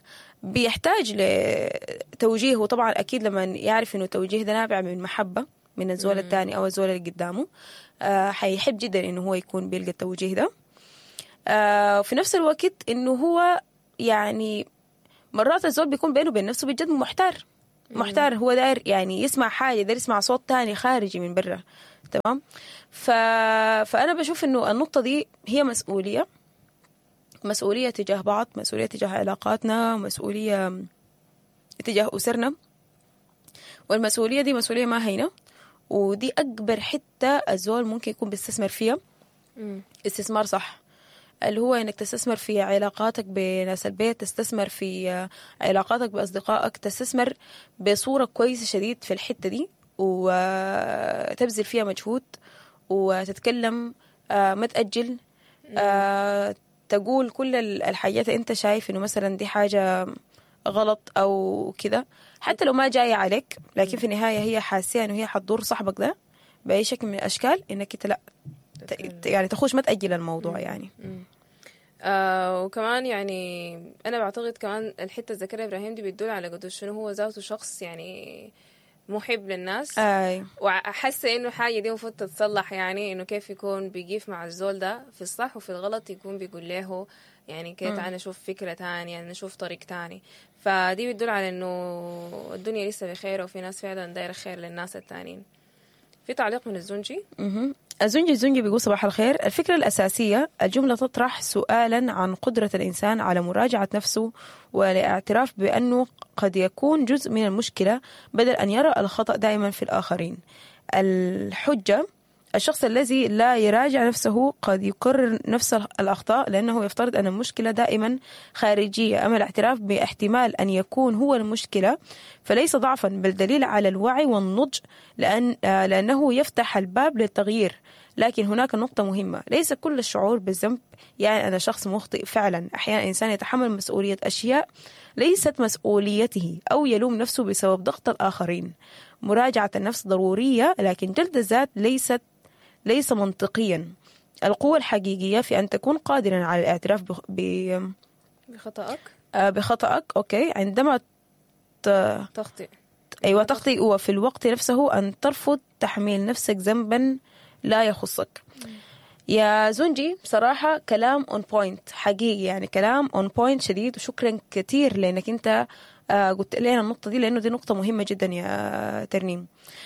B: بيحتاج لتوجيه. وطبعا أكيد لما يعرف إنه التوجيه ده نابع من محبة من الزول الثاني أو الزول اللي قدامه، حيحب جدا إنه هو يكون بيلقى التوجيه ده. في نفس الوقت إنه هو يعني مرات الزول بيكون بينه وبين نفسه بجد محتار، هو داير يعني يسمع حاجة، داير يسمع صوت تاني خارجي من برا. تمام. فأنا بشوف إنه النقطة دي هي مسؤولية تجاه بعض، مسؤولية تجاه علاقاتنا، مسؤولية تجاه أسرنا. والمسؤولية دي مسؤولية ما هينة، ودي أكبر حتة الزول ممكن يكون بيستثمر فيها استثمار صح، اللي هو إنك تستثمر في علاقاتك بناس البيت، تستثمر في علاقاتك بأصدقائك، تستثمر بصورة كويسة شديد في الحتة دي، وتبذل فيها مجهود وتتكلم، ما تأجل، تقول كل الحاجات انت شايف انه مثلا دي حاجة غلط او كده، حتى لو ما جاية عليك، لكن في النهاية هي حاسة انه هي حتضر صاحبك ده بأي شكل من الاشكال، انك انت لا يعني تخش ما تأجل الموضوع يعني.
A: وكمان يعني انا بعتقد كمان الحتة ذكرها ابراهيم دي بتدل على قد شنو هو ذاته شخص يعني محب للناس. وحاسه انه حاجه دي المفروض تتصلح، يعني انه كيف يكون بيقيف مع الزول ده في الصح وفي الغلط، يكون بيقول له يعني كيف انا اشوف فكره تانية، انا اشوف طريق تاني. فدي بتدل على انه الدنيا لسه بخير، وفي ناس فعلا دايره خير للناس التانيين. في تعليق من الزنجي.
B: الزنجي بيقول صباح الخير. الفكرة الأساسية الجملة تطرح سؤالا عن قدرة الإنسان على مراجعة نفسه والاعتراف بأنه قد يكون جزء من المشكلة، بدل أن يرى الخطأ دائما في الآخرين. الحجة الشخص الذي لا يراجع نفسه قد يكرر نفس الأخطاء لأنه يفترض أن المشكلة دائما خارجية، أما الاعتراف باحتمال أن يكون هو المشكلة فليس ضعفا بل دليل على الوعي والنضج، لأنه يفتح الباب للتغيير. لكن هناك نقطة مهمة، ليس كل الشعور بالذنب يعني أنا شخص مخطئ فعلا. أحيانا إنسان يتحمل مسؤولية أشياء ليست مسؤوليته أو يلوم نفسه بسبب ضغط الآخرين. مراجعة النفس ضرورية، لكن جلد الذات ليس منطقيا. القوة الحقيقية في أن تكون قادرا على الاعتراف بخطأك أوكي عندما
A: تخطئ.
B: أيوة تخطئ، وفي الوقت نفسه أن ترفض تحميل نفسك ذنبا لا يخصك. يا زنجي بصراحة كلام on point حقيقي، يعني كلام on point شديد، وشكرا كتير لأنك أنت قلت لنا النقطة دي، لأنه دي نقطة مهمة جدا يا ترنيم.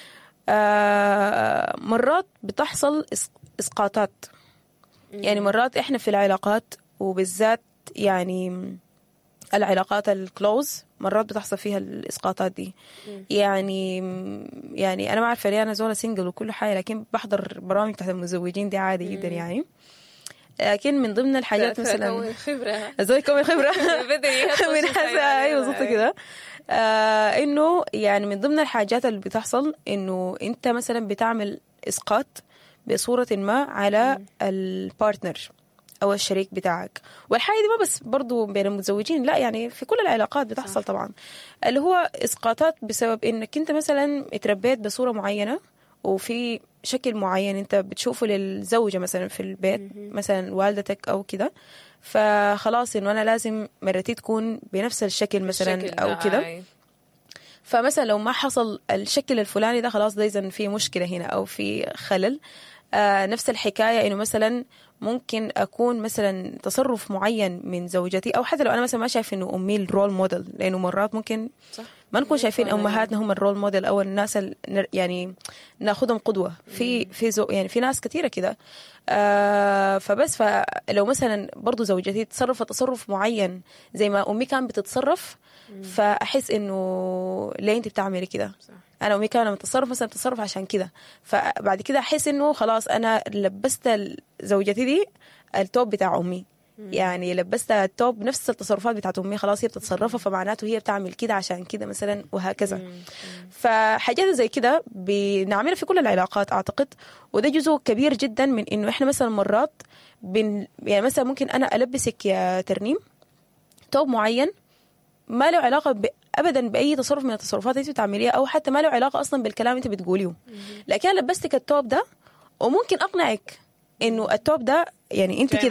B: مرات بتحصل إسقاطات، يعني مرات إحنا في العلاقات وبالذات يعني العلاقات الكلوز مرات بتحصل فيها الإسقاطات دي. يعني أنا ما عارفة ليه أنا زولا سينجل وكل حاجة، لكن بحضر برامج تحت المزوجين دي عادي جدا يعني. لكن من ضمن الحاجات مثلا زي كون خبرة من حسا أيوة بالضبط كده. إنه يعني من ضمن الحاجات اللي بتحصل إنه أنت مثلا بتعمل إسقاط بصورة ما على البارتنر أو الشريك بتاعك. والحاجة دي ما بس برضو بين المتزوجين، لا يعني في كل العلاقات بتحصل طبعا، اللي هو إسقاطات بسبب إنك أنت مثلا اتربيت بصورة معينة وفي شكل معين أنت بتشوفه للزوجة مثلا في البيت، مثلا والدتك أو كده، فخلاص إنه أنا لازم مرتي تكون بنفس الشكل مثلا أو كده. فمثلا لو ما حصل الشكل الفلاني ده خلاص ده إذن في مشكلة هنا أو في خلل. نفس الحكاية إنه مثلا ممكن أكون مثلا تصرف معين من زوجتي، أو حتى لو أنا مثلا ما شايف إنه أمي الرول موديل، لأنه مرات ممكن ما نكون شايفين أمهاتنا هم الرول موديل أو الناس يعني ناخدهم قدوة في يعني في ناس كثيرة كده. فبس فلو مثلا برضو زوجتي تصرفت تصرف معين زي ما أمي كان بتتصرف، فأحس إنه ليه أنت بتعملي كده؟ أنا أمي كان لما تتصرف مثلا تتصرف عشان كده، فبعد كده أحس إنه خلاص أنا لبست زوجتي دي التوب بتاع أمي، يعني لبست التوب نفس التصرفات بتاعت أمي، خلاص هي بتتصرفها فمعناته هي بتعمل كده عشان كده مثلا وهكذا. فحاجات زي كده بنعملها في كل العلاقات أعتقد، وده جزء كبير جدا من إنه إحنا مثلا مرات يعني مثلا ممكن أنا ألبسك يا ترنيم توب معين ما له علاقة أبدا بأي تصرف من التصرفات اللي بتعمليها، أو حتى ما له علاقة أصلا بالكلام أنت بتقوليه، لكن لبستك التوب ده وممكن أقنعك إنه التوب ده يعني أنت كده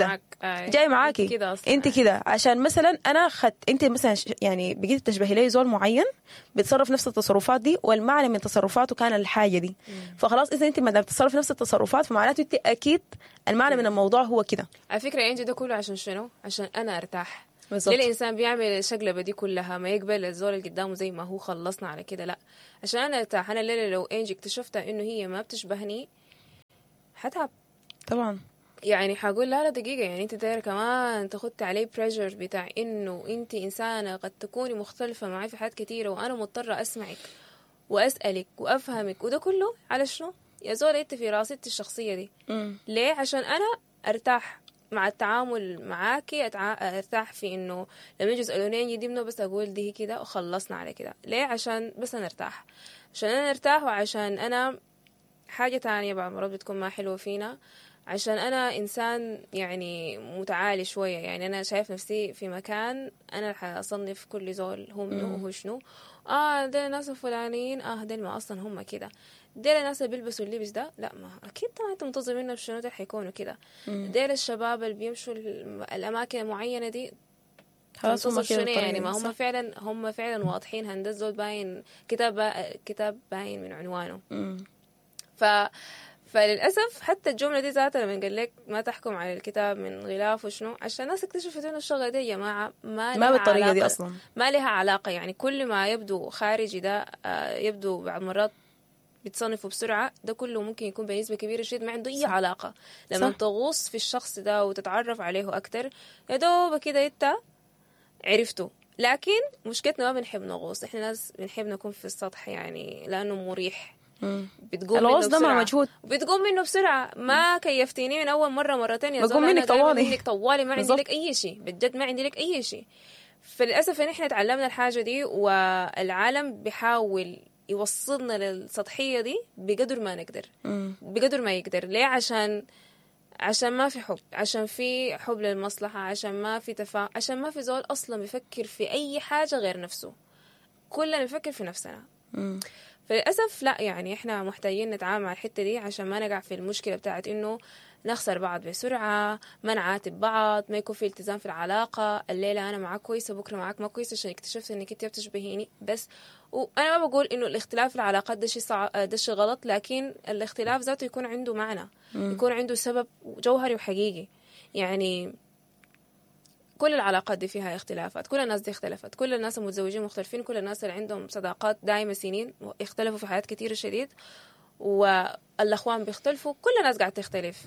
B: جاي معاكي انت كده عشان مثلا انا انت مثلا يعني بقيت تشبهي لي زول معين بيتصرف نفس التصرفات دي والمعنى من تصرفاته كان الحاجه دي. فخلاص اذا انت ما دام بتتصرف نفس التصرفات فمعناته انت اكيد المعنى من الموضوع هو كده.
A: على فكره انجي ده كله عشان شنو؟ عشان انا ارتاح.
B: بالزبط.
A: ليه الانسان بيعمل الشقلبه دي كلها؟ ما يقبل الزول اللي قدامه زي ما هو، خلصنا على كده. لا، عشان انا ارتاح. انا الليله لو انجي اكتشفتها انه هي ما بتشبهني حتعب
B: طبعا.
A: يعني حقول لا دقيقة، يعني انت داير كمان تخدت عليه بريشر بتاع انه انت انسانة قد تكوني مختلفة معي في حاجات كتيرة وانا مضطرة اسمعك واسألك وافهمك، وده كله على شنو؟ يا زول انت في راسي الشخصية دي. ليه؟ عشان انا ارتاح مع التعامل معاكي، ارتاح في انه لما يجوا يسألوني دي منه بس اقول دي كده وخلصنا على كده. ليه؟ عشان بس انا ارتاح، عشان انا ارتاح، وعشان انا حاجة تانية بعض مرات بتكون ما حلوة فينا، عشان أنا إنسان يعني متعالي شوية. يعني أنا شايف نفسي في مكان أنا حأصنف كل زول هو منو وهو شنو. ديل الناس الفلانيين ديل ما أصلا هم كده. ديل الناس اللي بيلبسوا اللبس ده لا، ما أكيد طبعا أنت منتظر منهم شنو ده حيكونوا كده. ديل الشباب اللي بيمشوا الأماكن المعينة دي
B: خلاص هم
A: شنو يعني؟ ما هم فعلا واضحين. هندس زول باين كتاب باين من عنوانه. فللأسف حتى الجملة دي ذاتها لما قال لك ما تحكم على الكتاب من غلاف وشنو، عشان الناس اكتشفت انه الشغلة دي يا جماعة ما
B: بالطريقة دي أصلا
A: ما لها علاقة. يعني كل ما يبدو خارجي ده يبدو بعض مرات بتصنفه بسرعة، ده كله ممكن يكون بنسبة كبيرة شديد ما عنده أي علاقة. لما تغوص في الشخص ده وتتعرف عليه أكتر يا دوب كده انت عرفته. لكن مشكلتنا ما بنحب نغوص، احنا ناس بنحب نكون في السطح يعني لأنه مريح. بتقوم منه بسرعة،
B: مجهود.
A: بتقوم منه بسرعة. ما كيفتيني من أول مرة مرتين يا
B: زلمة،
A: منك طوالي ما عندي لك أي شيء، بجد ما عندي لك أي شيء. فللأسف إن إحنا تعلمنا الحاجة دي، والعالم بيحاول يوصلنا للسطحية دي بقدر ما نقدر، بقدر ما يقدر. ليه؟ عشان ما في حب، عشان في حب للمصلحة، عشان ما في تفاهم، عشان ما في زول أصلا بيفكر في أي حاجة غير نفسه. كلنا بنفكر في نفسنا. فللأسف لا، يعني إحنا محتاجين نتعامل مع الحتة دي عشان ما نقع في المشكلة بتاعت إنه نخسر بعض بسرعة، ما نعاتب بعض، ما يكون في التزام في العلاقة. الليلة أنا معاك كويسة، بكرة معاك ما كويسة، عشان اكتشفت إنك أنت بتشبهيني بس. وأنا ما بقول إنه الاختلاف في العلاقات ده شيء غلط، لكن الاختلاف ذاته يكون عنده معنى، يكون عنده سبب جوهري وحقيقي. يعني كل العلاقات دي فيها اختلافات، كل الناس دي اختلفت، كل الناس المتزوجين مختلفين، كل الناس اللي عندهم صداقات دائمة سنين اختلفوا في حياة كتيرة شديد، والأخوان بيختلفوا، كل الناس قاعدة تختلف.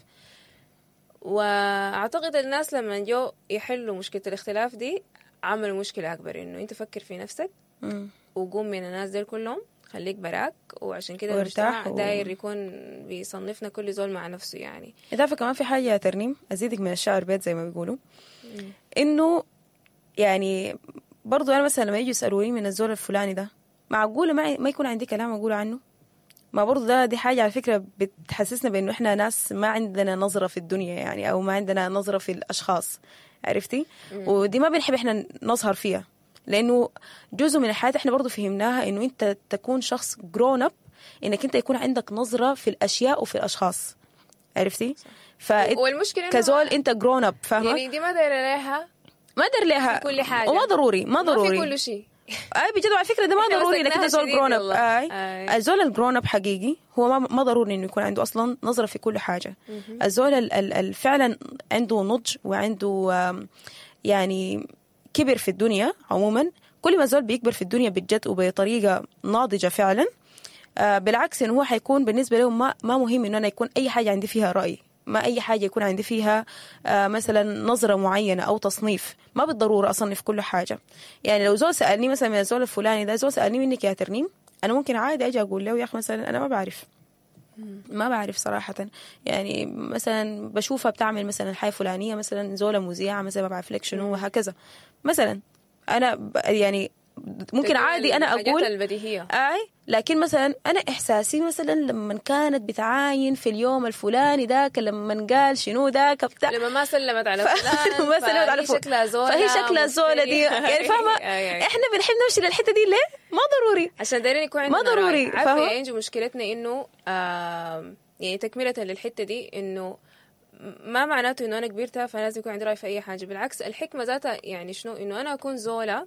A: وأعتقد الناس لما جو يحلوا مشكلة الاختلاف دي عملوا مشكلة أكبر، إنه أنت فكر في نفسك وقوم من الناس دي كلهم، خليك براك. وعشان كده المجتمع داير يكون بيصنفنا كل زول مع نفسه. يعني
B: إضافة كمان في حاجة ترنيم أزيدك من الشعر بيت زي ما بيقولوا، إنه يعني برضو أنا مثلا لما يجي يسألوني من الزول الفلاني ده معقولة ما يكون عندي كلام أقوله عنه؟ ما برضو دي حاجة على فكرة بتحسسنا بأنه إحنا ناس ما عندنا نظرة في الدنيا يعني، أو ما عندنا نظرة في الأشخاص، عرفتي؟ ودي ما بنحب إحنا نظهر فيها، لأنه جزء من الحياة إحنا برضو فهمناها إنه أنت تكون شخص grown up، إنك أنت يكون عندك نظرة في الأشياء وفي الأشخاص، عرفتي؟
A: والمشكلة
B: كزول أنت grown up، فاهمة؟
A: يعني دي ما داير لها،
B: ما داير لها
A: كل حاجة،
B: وما ضروري
A: ما في كل شيء.
B: بجد على فكرة ده ما ضروري انك انت زول جرون اب. الزول الجرون اب حقيقي هو ما ضروري انه يكون عنده اصلا نظرة في كل حاجة. الزول فعلا عنده نضج وعنده يعني كبر في الدنيا عموما. كل ما الزول بيكبر في الدنيا بجد وبطريقة ناضجة فعلا، بالعكس انه هو حيكون بالنسبة له ما مهم انه انا يكون اي حاجة عندي فيها رأي، ما أي حاجة يكون عندي فيها مثلا نظرة معينة أو تصنيف. ما بالضرورة أصنف كل حاجة. يعني لو زول سألني مثلا من الزول الفلاني ده، زول سألني منك يا ترنيم، أنا ممكن عادي أجي أقول له يا أخي مثلا أنا ما بعرف صراحة. يعني مثلا بشوفها بتعمل مثلا حاجة فلانية، مثلا زولة مذيعة مثلا ما بعرف لك شنو وهكذا مثلا. أنا يعني ممكن عادي أنا أقول
A: البديهية
B: لكن مثلا أنا إحساسي مثلا لما كانت بتعاين في اليوم الفلاني ذاك، لما قال شنو ذاك بتاع،
A: لما ما سلمت على فلان
B: ما سلمت على فهي شكلها زولة دي يعني فاهمة. إحنا بنحب نمشي للحتة دي ليه؟ ما ضروري،
A: عشان دايرين يكون عندنا
B: ما ضروري،
A: فاهمة. ينجي مشكلتنا إنه يعني تكملة للحتة دي، إنه ما معناته إنه أنا كبرتها فأنا لازم يكون عندي رأي في أي حاجة. بالعكس الحكمة ذاتها يعني شنو، إنه أنا أكون زولة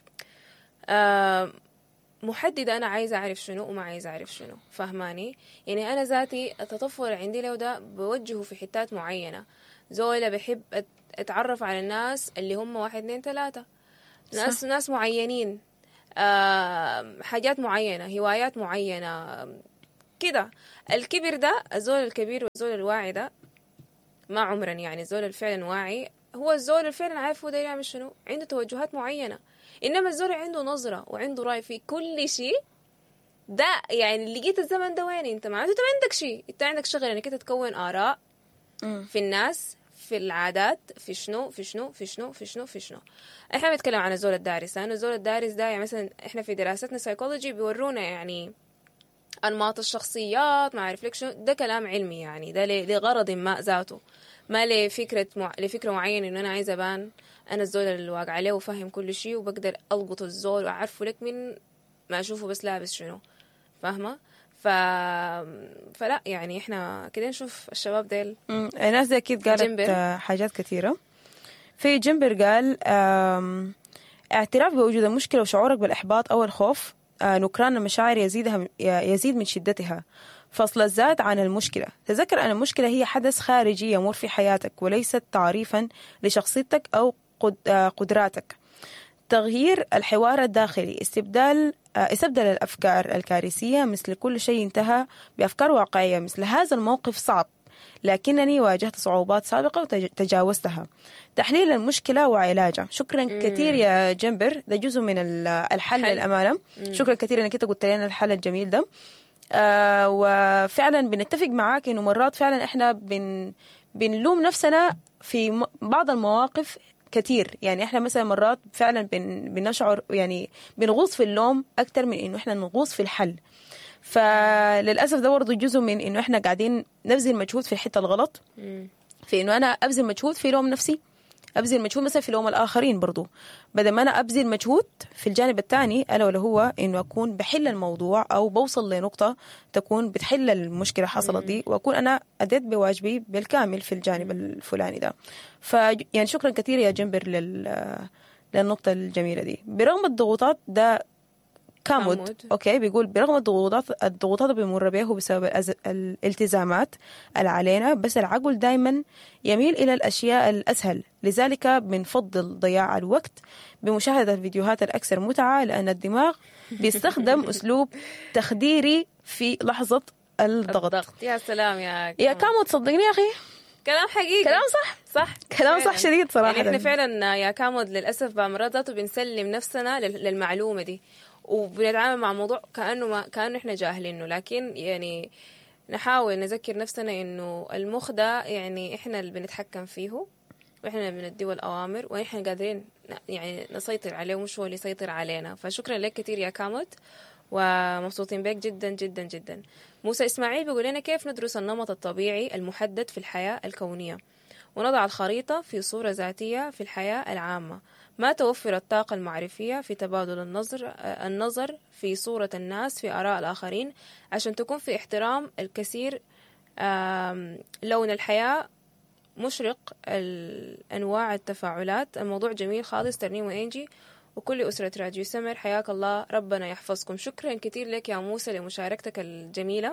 A: محددة، أنا عايزة أعرف شنو وما عايزة أعرف شنو، فهماني؟ يعني أنا ذاتي التطفل عندي له ده بوجهه في حتات معينة. زولة بحب أتعرف على الناس اللي هم 1 2 3، ناس معينين، حاجات معينة، هوايات معينة كده. الكبر ده، الزول الكبير والزول الواعي ده ما عمرا، يعني الزول الفعلا واعي هو الزول الفعلا عارف هو داير يعمل شنو، عنده توجهات معينة. إنما الزول عنده نظرة وعنده رأي في كل شيء ده، يعني لقيت الزمن ده وين انت معناته انت ما عندك شيء، انت عندك شغل انك انت تكون آراء في الناس، في العادات، في شنو في شنو في شنو في شنو في شنو. احنا بنتكلم عن الزول الدارس، لانه الزول الدارس ده يعني مثلا احنا في دراستنا سايكولوجي بيورونا يعني انماط الشخصيات، ما اعرف لك شنو، ده كلام علمي يعني، ده لغرض ما ذاته، ما لفكره معينه انه انا عايزه ابان انا الزول اللي واقع عليه وفاهم كل شيء وبقدر القط الزول واعرفه لك من ما اشوفه بس لابس شنو، فاهمه؟ فلا يعني احنا كده نشوف الشباب ديل.
B: الناس دي اكيد قالت جنبر حاجات كثيره. في جنبر قال اعتراف بوجود المشكله وشعورك بالاحباط او الخوف نكران المشاعر يزيد من شدتها. فصل الذات عن المشكلة. تذكر أن المشكلة هي حدث خارجي يمر في حياتك وليست تعريفا لشخصيتك أو قدراتك. تغيير الحوار الداخلي، استبدل الأفكار الكارثية مثل كل شيء انتهى بأفكار واقعية مثل هذا الموقف صعب لكنني واجهت صعوبات سابقة وتجاوزتها. تحليل المشكلة وعلاجها. شكرا كثير يا جنبر، ده جزء من الحل للأمانة. شكرا كثير أنك أنت قلت لنا الحل الجميل ده. وفعلا بنتفق معاك إنه مرات فعلا إحنا بنلوم نفسنا في بعض المواقف كتير. يعني إحنا مثلا مرات فعلا بنشعر يعني بنغوص في اللوم أكتر من إنه إحنا نغوص في الحل. فللأسف ده برضه جزء من إنه إحنا قاعدين نبذل مجهود في الحتة الغلط، في إنه أنا أبذل مجهود في لوم نفسي، أبذل مجهود مثلا في لوم الآخرين برضو، بدل ما أنا أبذل مجهود في الجانب الثاني ألا ولا هو إنه أكون بحل الموضوع أو بوصل لنقطة تكون بتحل المشكلة حصلت دي، وأكون أنا أديت بواجبي بالكامل في الجانب الفلاني ده. يعني شكرا كثير يا جنبر للنقطة الجميلة دي. برغم الضغوطات ده كامود اوكي بيقول برغم الضغوطات اللي بيمر بيه بسبب الالتزامات اللي علينا، بس العقل دائما يميل الى الاشياء الاسهل، لذلك بنفضل ضياع الوقت بمشاهده الفيديوهات الاكثر متعه، لان الدماغ بيستخدم اسلوب تخديري في لحظه الضغط.
A: يا سلام
B: يا كامود، صدقني يا اخي
A: كلام حقيقي،
B: كلام صح كلام صح شديد صراحه.
A: يعني احنا فعلا يا كامود للاسف بامراض ذاته بنسلم نفسنا للمعلومه دي وبنتعامل مع موضوع كأنه إحنا جاهلينه، لكن يعني نحاول نذكر نفسنا إنه المخ ده يعني إحنا اللي بنتحكم فيه وإحنا اللي بنديه الأوامر وإحنا قادرين يعني نسيطر عليه ومش هو اللي يسيطر علينا. فشكرا لك كتير يا كاموت ومبسوطين بك جدا جدا جدا. موسى إسماعيل بيقول لنا كيف ندرس النمط الطبيعي المحدد في الحياة الكونية ونضع الخريطة في صورة ذاتية في الحياة العامة، ما توفر الطاقة المعرفية في تبادل النظر في صورة الناس في آراء الآخرين عشان تكون في احترام الكثير. لون الحياة مشرق أنواع التفاعلات. الموضوع جميل خالص. ترنيم وإنجي وكل أسرة راديو سمر حياك الله، ربنا يحفظكم. شكرا كتير لك يا موسى لمشاركتك الجميلة.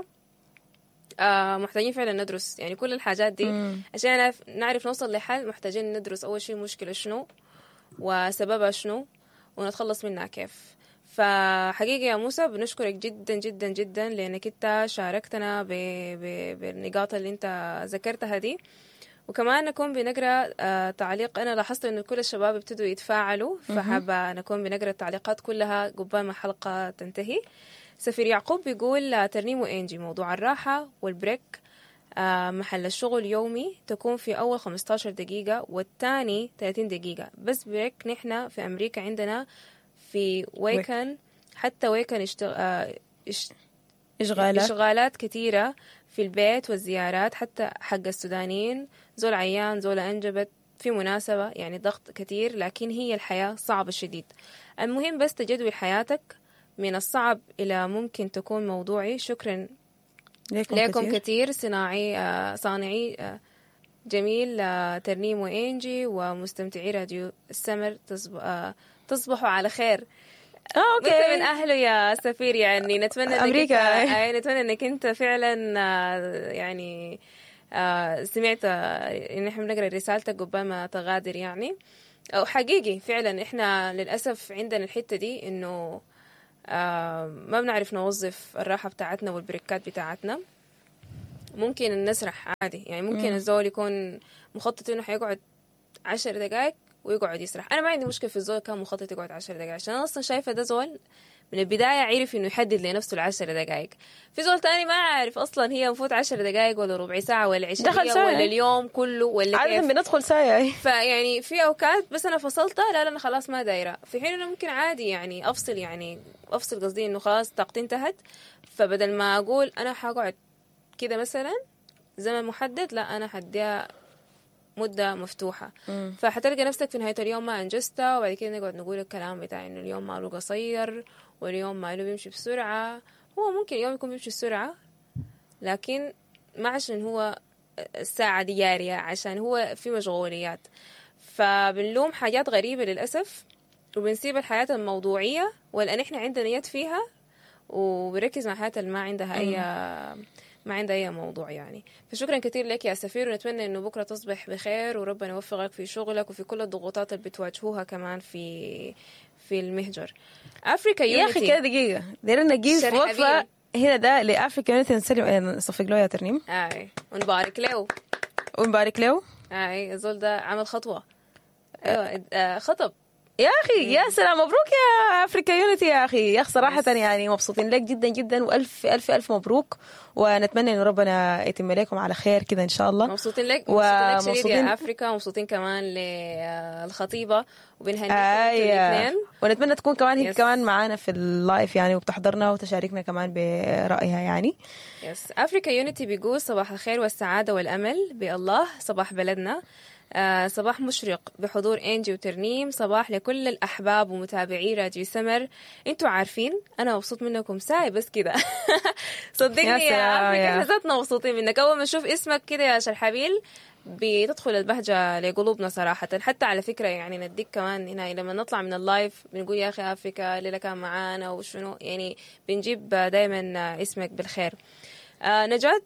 A: محتاجين فعلا ندرس يعني كل الحاجات دي عشان نعرف نوصل لحل. محتاجين ندرس أول شيء المشكلة شنو وسببها شنو ونتخلص منها كيف. فحقيقة يا موسى بنشكرك جدا جدا جدا لأنك انت شاركتنا بالنقاط اللي انت ذكرتها دي. وكمان نكون بنقرأ تعليق. أنا لاحظت أنه كل الشباب ابتدوا يتفاعلوا، فحابة نكون بنقرأ التعليقات كلها قبل ما الحلقة تنتهي. سفير يعقوب بيقول ترنيم وإنجي موضوع الراحة والبريك محل الشغل يومي تكون في أول 15 دقيقة والتاني 30 دقيقة بس بريك. نحن في أمريكا عندنا في ويكن حتى ويكن إشغالات كتيرة في البيت والزيارات، حتى حق السودانيين زول عيان زول أنجبت في مناسبة، يعني ضغط كتير. لكن هي الحياة صعبة شديد. المهم بس تجدول حياتك من الصعب إلى ممكن تكون موضوعي. شكرا لكم كتير صانعي جميل. ترنيم وإنجي ومستمتعي راديو السمر تصبحوا على خير.
B: اوكي
A: من اهله يا سفير، يعني نتمنى انك
B: امريكا
A: نتمنى انك انت فعلا يعني سمعت ان احنا بنقرا رسالتك قبل ما تغادر يعني. او حقيقي فعلا احنا للاسف عندنا الحته دي انه ما بنعرف نوظف الراحه بتاعتنا والبريكات بتاعتنا. ممكن نسرح عادي، يعني ممكن الزول يكون مخطط انه حيقعد 10 دقائق ويقعد يسرح. انا ما عندي مشكله في الزول كان مخطط يقعد 10 دقائق، عشان انا اصلا شايفه ده زول من البدايه عرف انه يحدد لنفسه ال10 دقائق. في زول تاني ما عارف اصلا هي مفوت 10 دقائق ولا ربع ساعه ولا 20 ولا اليوم كله ولا
B: عادة
A: كيف.
B: بندخل ساعة.
A: فيعني في اوقات بس انا فصلتها، لا انا خلاص ما دايره، في حين انه ممكن عادي يعني افصل قصدي انه خلاص طاقتي انتهت، فبدل ما اقول انا حقعد كده مثلا زمن محدد، لا انا حديها مدة مفتوحة. فحتلقى نفسك في نهاية اليوم ما أنجزتها، وبعد كده نقعد نقول الكلام بتاع إنه اليوم ماله قصير واليوم ماله بيمشي بسرعة. هو ممكن اليوم يكون بيمشي بسرعة، لكن ما عشان هو الساعة دي جارية، عشان هو في مشغوليات. فبنلوم حاجات غريبة للأسف، وبنسيب الحياة الموضوعية واللي إحنا عندنا يد فيها، وبركز مع الحياة اللي ما عندها أي موضوع يعني. فشكرا كثير لك يا سفير، ونتمنى إنه بكرة تصبح بخير وربنا يوفقك في شغلك وفي كل الضغوطات اللي بتواجهوها كمان في المهجر. أفريكا يونيتي
B: يا أخي كده دقيقة دايرين نجيب وقفة هنا ده لأفريكا يونيتي، نصفق له يا ترنيم.
A: ونبارك له. الزول ده عمل خطوة. أيوة خطب
B: يا أخي. يا سلام، مبروك يا أفريكا يونيتي يا أخي. يا أخي صراحة يعني مبسوطين لك جدا جدا، وألف ألف ألف مبروك، ونتمنى إنه ربنا يتم لكم على خير كده إن شاء الله.
A: مبسوطين لك شديد يا أفريكا، مبسوطين كمان للخطيبة وبنهنيكم الاثنين،
B: ونتمنى تكون كمان هي كمان معانا في اللايف يعني، وبتحضرنا وتشاركنا كمان برأيها يعني.
A: أفريكا يونيتي بيقول صباح الخير والسعادة والأمل بالله، صباح بلدنا، صباح مشرق بحضور إنجي وترنيم، صباح لكل الأحباب ومتابعي راديو سمر. انتوا عارفين أنا مبسوط منكم ساعي بس كده. صدقني يا أفريكا، احنا ذاتنا مبسوطين منك. أول ما نشوف اسمك كده يا شرحبيل بتدخل البهجة لقلوبنا صراحة. حتى على فكرة يعني نديك كمان هنا لما نطلع من اللايف بنقول يا أخي أفريكا الليلة كان معانا وشنو، يعني بنجيب دايما اسمك بالخير. نجاة،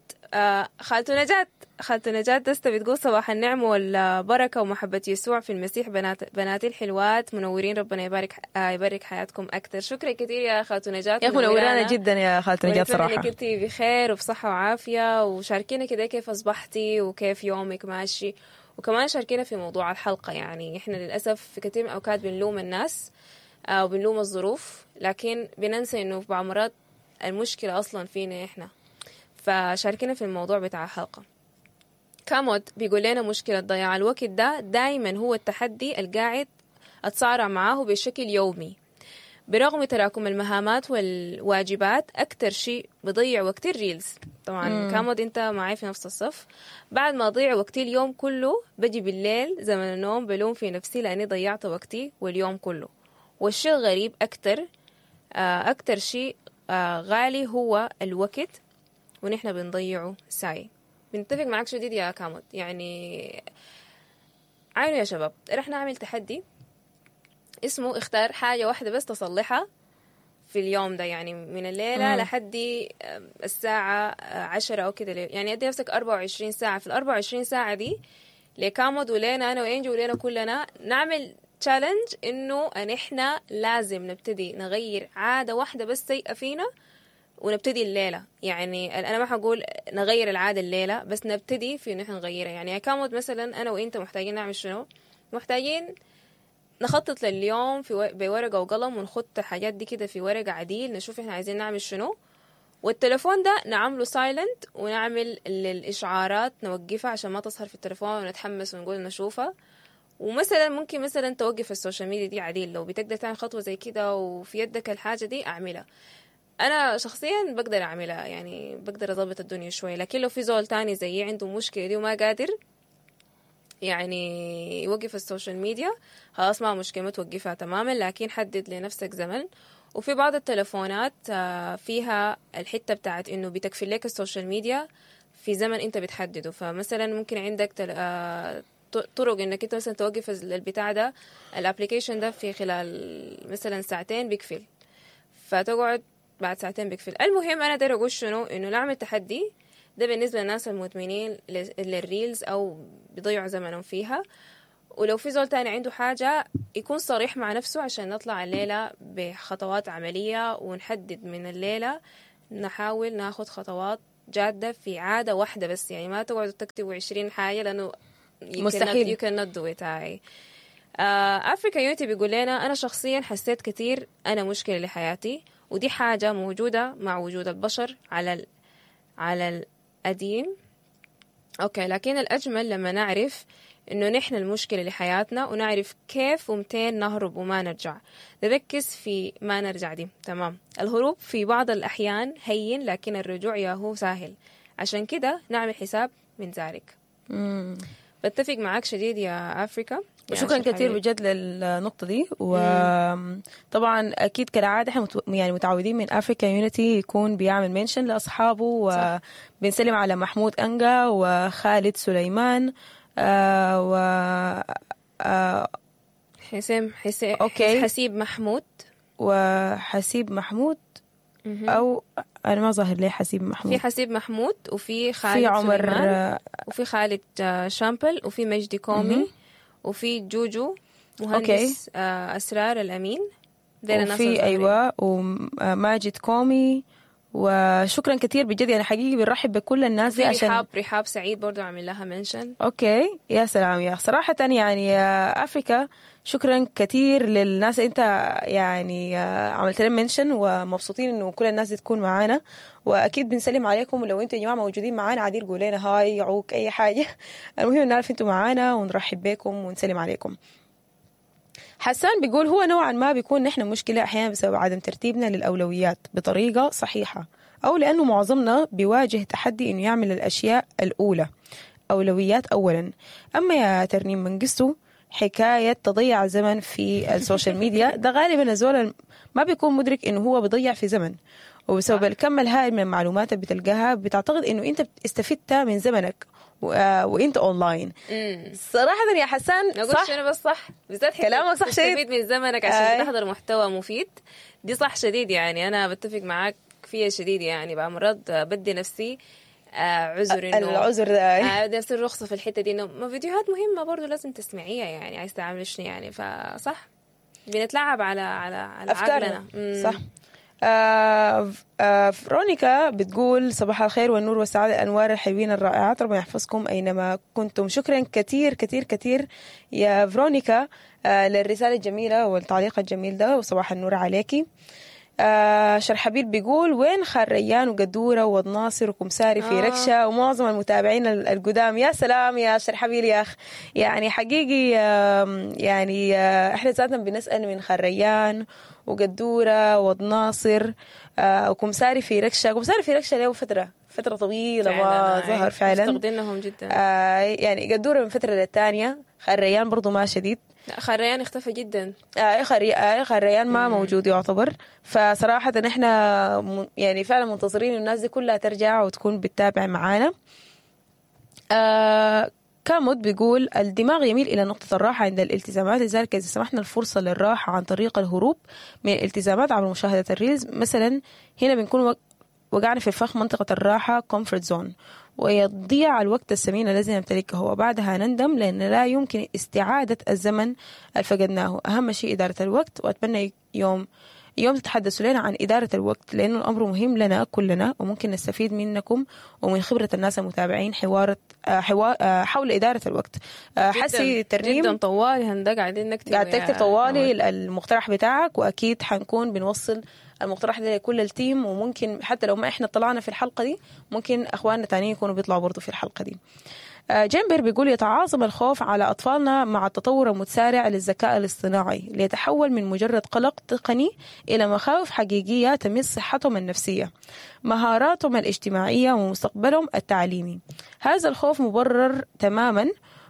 A: خالته نجاة دستة بتقول صباح النعم والبركة ومحبة يسوع في المسيح، بناتي الحلوات منورين، ربنا يبارك حياتكم أكثر. شكرا كثير يا خالته نجاة،
B: يا منورانا جدا يا خالته نجاة صراحة.
A: ونتمنى كنتي بخير وبصحة وعافية، وشاركينا كده كيف أصبحتي وكيف يومك ماشي، وكمان شاركينا في موضوع الحلقة. يعني إحنا للأسف في كثير من الأوقات بنلوم الناس وبنلوم الظروف، لكن بننسى إنه في بعض مرات المشكلة أصلا فينا إحنا. فشاركنا في الموضوع بتاع الحلقة. كامود بيقول لنا مشكلة ضياع الوقت ده دايما هو التحدي القاعد أتصارع معاه بشكل يومي، برغم تراكم المهامات والواجبات. أكتر شيء بضيع وقت الريلز. طبعا كامود انت معي في نفس الصف. بعد ما أضيع وقتي اليوم كله بجي بالليل زمن النوم بلوم في نفسي لأني ضيعت وقتي واليوم كله. والشيء الغريب أكتر شيء غالي هو الوقت، ونحن بنضيعه ساي. بنتفق معك شديد يا كامود. يعني عينوا يا شباب، رح نعمل تحدي اسمه اختار حاجة واحدة بس تصلحها في اليوم ده، يعني من الليلة لحد الساعة 10 أو كده. يعني أدي نفسك 24 ساعة. في 24 ساعة دي لكامود ولينا أنا وإنجي ولينا كلنا نعمل تشالنج إنه نحن لازم نبتدي نغير عادة واحدة بس سيئة فينا، ونبتدي الليلة. يعني أنا ما حقول نغير العادة الليلة، بس نبتدي في نحن نغيرها. يعني كامود مثلا أنا وإنت محتاجين نعمل شنو؟ محتاجين نخطط لليوم بورقة وقلم، ونخط حاجات دي كده في ورقة عديل، نشوف إحنا عايزين نعمل شنو. والتلفون ده نعمله سايلنت، ونعمل الإشعارات نوقفها عشان ما تظهر في التلفون ونتحمس ونقول نشوفها. ومثلا ممكن مثلا توقف السوشيال ميديا دي عديل، لو بتقدر تعمل خطوة زي كده وفي يدك الحاجة دي أعملها. أنا شخصيا بقدر أعملها، يعني بقدر أضبط الدنيا شوي. لكن لو في زول تاني زي عنده مشكلة دي وما قادر يعني يوقف السوشيال ميديا، خلاص ما مشكلة، ما توقفها تماما، لكن حدد لنفسك زمن. وفي بعض التلفونات فيها الحتة بتاعت إنه بتكفل لك السوشيال ميديا في زمن انت بتحدده. فمثلا ممكن عندك طرق انك انت مثلا توقف البتاع ده الابليكيشن ده في خلال مثلا ساعتين بيقفل، فتقعد بعد ساعتين بيقفل. المهم انا داير اقول شنو، انه نعمل تحدي ده بالنسبه للناس المدمنين للريلز او بيضيعوا زمنهم فيها. ولو في زول تاني عنده حاجة يكون صريح مع نفسه عشان نطلع الليلة بخطوات عملية ونحدد من الليلة، نحاول ناخد خطوات جادة في عادة واحدة بس. يعني ما تقعدوا تكتبوا 20 حاجة لأنه
B: مستحيل.
A: you cannot do it. أفريكا يونيتي بيقول لنا أنا شخصيا حسيت كتير أنا مشكلة لحياتي، ودي حاجة موجودة مع وجود البشر على القديم. أوكي، لكن الأجمل لما نعرف إنه نحن المشكلة لحياتنا ونعرف كيف ومتين نهرب وما نرجع. نركز في ما نرجع دي. تمام، الهروب في بعض الأحيان هين، لكن الرجوع يا هو سهل. عشان كده نعمل حساب من ذلك. بتفق معاك شديد يا أفريكا.
B: شكرا كثير بجد للنقطة دي. وطبعا أكيد كالعادة احنا يعني متعودين من أفريكا يونيتي يكون بيعمل منشن لأصحابه، وبنسلم على محمود أنجا وخالد سليمان و
A: حسيب محمود
B: وحسيب محمود أو أنا ما ظاهر لي حسيب محمود.
A: في حسيب محمود وفي خالد
B: في عمر
A: سليمان وفي خالد شامبل وفي مجدي كومي وفي جوجو مهندس أسرار الأمين.
B: وفي أيوة وماجد كومي. وشكرا كثير بجد، يعني حقيقي بنرحب بكل الناس دي. عشان
A: رحاب سعيد برضو عامل لها منشن.
B: اوكي يا سلام يا صراحة يعني يا أفريكا شكرا كثير للناس انت يعني عملت لهم منشن، ومبسوطين انه كل الناس دي تكون معانا. واكيد بنسلم عليكم، ولو انتوا يا جماعة موجودين معانا عادي قولوا لنا هاي يعوك اي حاجة. المهم نعرف انتوا معانا ونرحب بكم ونسلم عليكم. حسان بيقول هو نوعا ما بيكون نحن مشكلة أحيانا بسبب عدم ترتيبنا للأولويات بطريقة صحيحة، أو لأنه معظمنا بيواجه تحدي إنه يعمل الأشياء الأولى، أولويات أولا. أما يا ترنيم منقصو حكاية تضيع زمن في السوشيال ميديا، ده غالبا الزول ما بيكون مدرك إنه هو بيضيع في زمن، وبسبب الكم الهائل من المعلومات اللي بتلقاها بتعتقد إنه أنت استفدت من زمنك وانت اونلاين. صراحه يا حسان
A: صح، انا بس صح بالذات
B: كلامك صح شديد.
A: تستفيد من زمنك عشان تحضر محتوى مفيد، دي صح شديد. يعني انا بتفق معاك فيها شديد. يعني بمرات بدي نفسي عذر انه
B: العذر ده
A: نفس الرخصه في الحته دي، انه ما فيديوهات مهمه برضو لازم تسمعيها. يعني عايز تعمل شنو يعني؟ فصح بنتلعب على
B: افكارنا. صح. فرونيكا بتقول صباح الخير والنور والسعادة الأنوار الحلوين الرائعات، ربنا يحفظكم أينما كنتم. شكرا كتير كتير كتير يا فرونيكا للرسالة الجميلة والتعليق الجميل ده، وصباح النور عليكي. شرحبيل بيقول وين خريان وقدورة وناصر وكمساري في ركشة ومعظم المتابعين القدام. يا سلام يا شرحبيل يا أخ، يعني حقيقي يعني احنا ذاتنا بنسأل من خريان وقدورة وناصر وكمساري في ركشة. كمساري في ركشة له فترة طويلة ما ظهر فعلا،
A: مفتقدينهم جدا.
B: يعني قدورة من فترة للتانية. خريان برضو ما شديد،
A: خريان اختفى جدا.
B: خريان ما موجود يعتبر. فصراحة احنا يعني فعلا منتظرين الناس دي كلها ترجع وتكون بتتابع معانا. كامود بيقول الدماغ يميل إلى نقطة الراحة عند الالتزامات، لذلك إذا سمحنا الفرصة للراحة عن طريق الهروب من الالتزامات عبر مشاهدة الريلز مثلا، هنا بنكون وقعنا في فخ منطقة الراحة comfort zone، ويضيع الوقت الثمين الذي نمتلكه، وبعدها نندم لأن لا يمكن استعادة الزمن اللي فقدناه. أهم شيء إدارة الوقت، وأتمنى يوم تتحدثوا لنا عن إدارة الوقت، لأنه الأمر مهم لنا كلنا وممكن نستفيد منكم ومن خبرة الناس المتابعين حول إدارة الوقت. حسي ترنيم
A: جدا طوالي هندق قاعدين نكتب،
B: قاعد تكتب طوالي المقترح بتاعك، وأكيد حنكون بنوصل المقترح ده لكل التيم، وممكن حتى لو ما إحنا طلعنا في الحلقة دي ممكن أخواننا تانيين يكونوا بيطلعوا برضو في الحلقة دي. جيمبر بيقول يتعاظم الخوف على أطفالنا مع التطور المتسارع للذكاء الاصطناعي، ليتحول من مجرد قلق تقني إلى مخاوف حقيقية تمس صحتهم النفسية، مهاراتهم الاجتماعية ومستقبلهم التعليمي. هذا الخوف مبرر تماما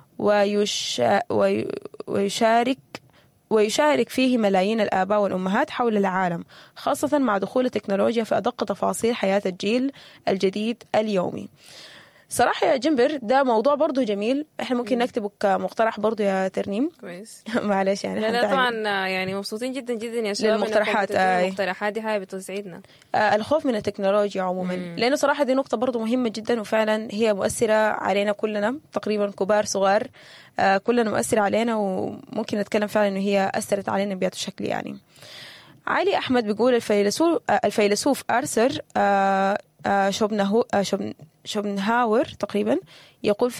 B: ويشارك فيه ملايين الآباء والأمهات حول العالم، خاصة مع دخول التكنولوجيا في أدق تفاصيل حياة الجيل الجديد اليومي. صراحة يا جنبر ده موضوع برضو جميل، احنا ممكن نكتبه كمقترح برضو يا ترنيم.
A: كويس.
B: معلش يعني
A: لا طبعا يعني مبسوطين جدا جدا يا شباب
B: للمقترحات.
A: المقترحات دي حاجة بتسعدنا.
B: الخوف من التكنولوجيا عموما، لأنه صراحة دي نقطة برضو مهمة جدا، وفعلا هي مؤثرة علينا كلنا تقريبا، كبار صغار كلنا مؤثرة علينا، وممكن نتكلم فعلا إنه هي أثرت علينا بهذا الشكل. يعني علي أحمد بيقول الفيلسوف آرثر شوبنهاور تقريبا يقول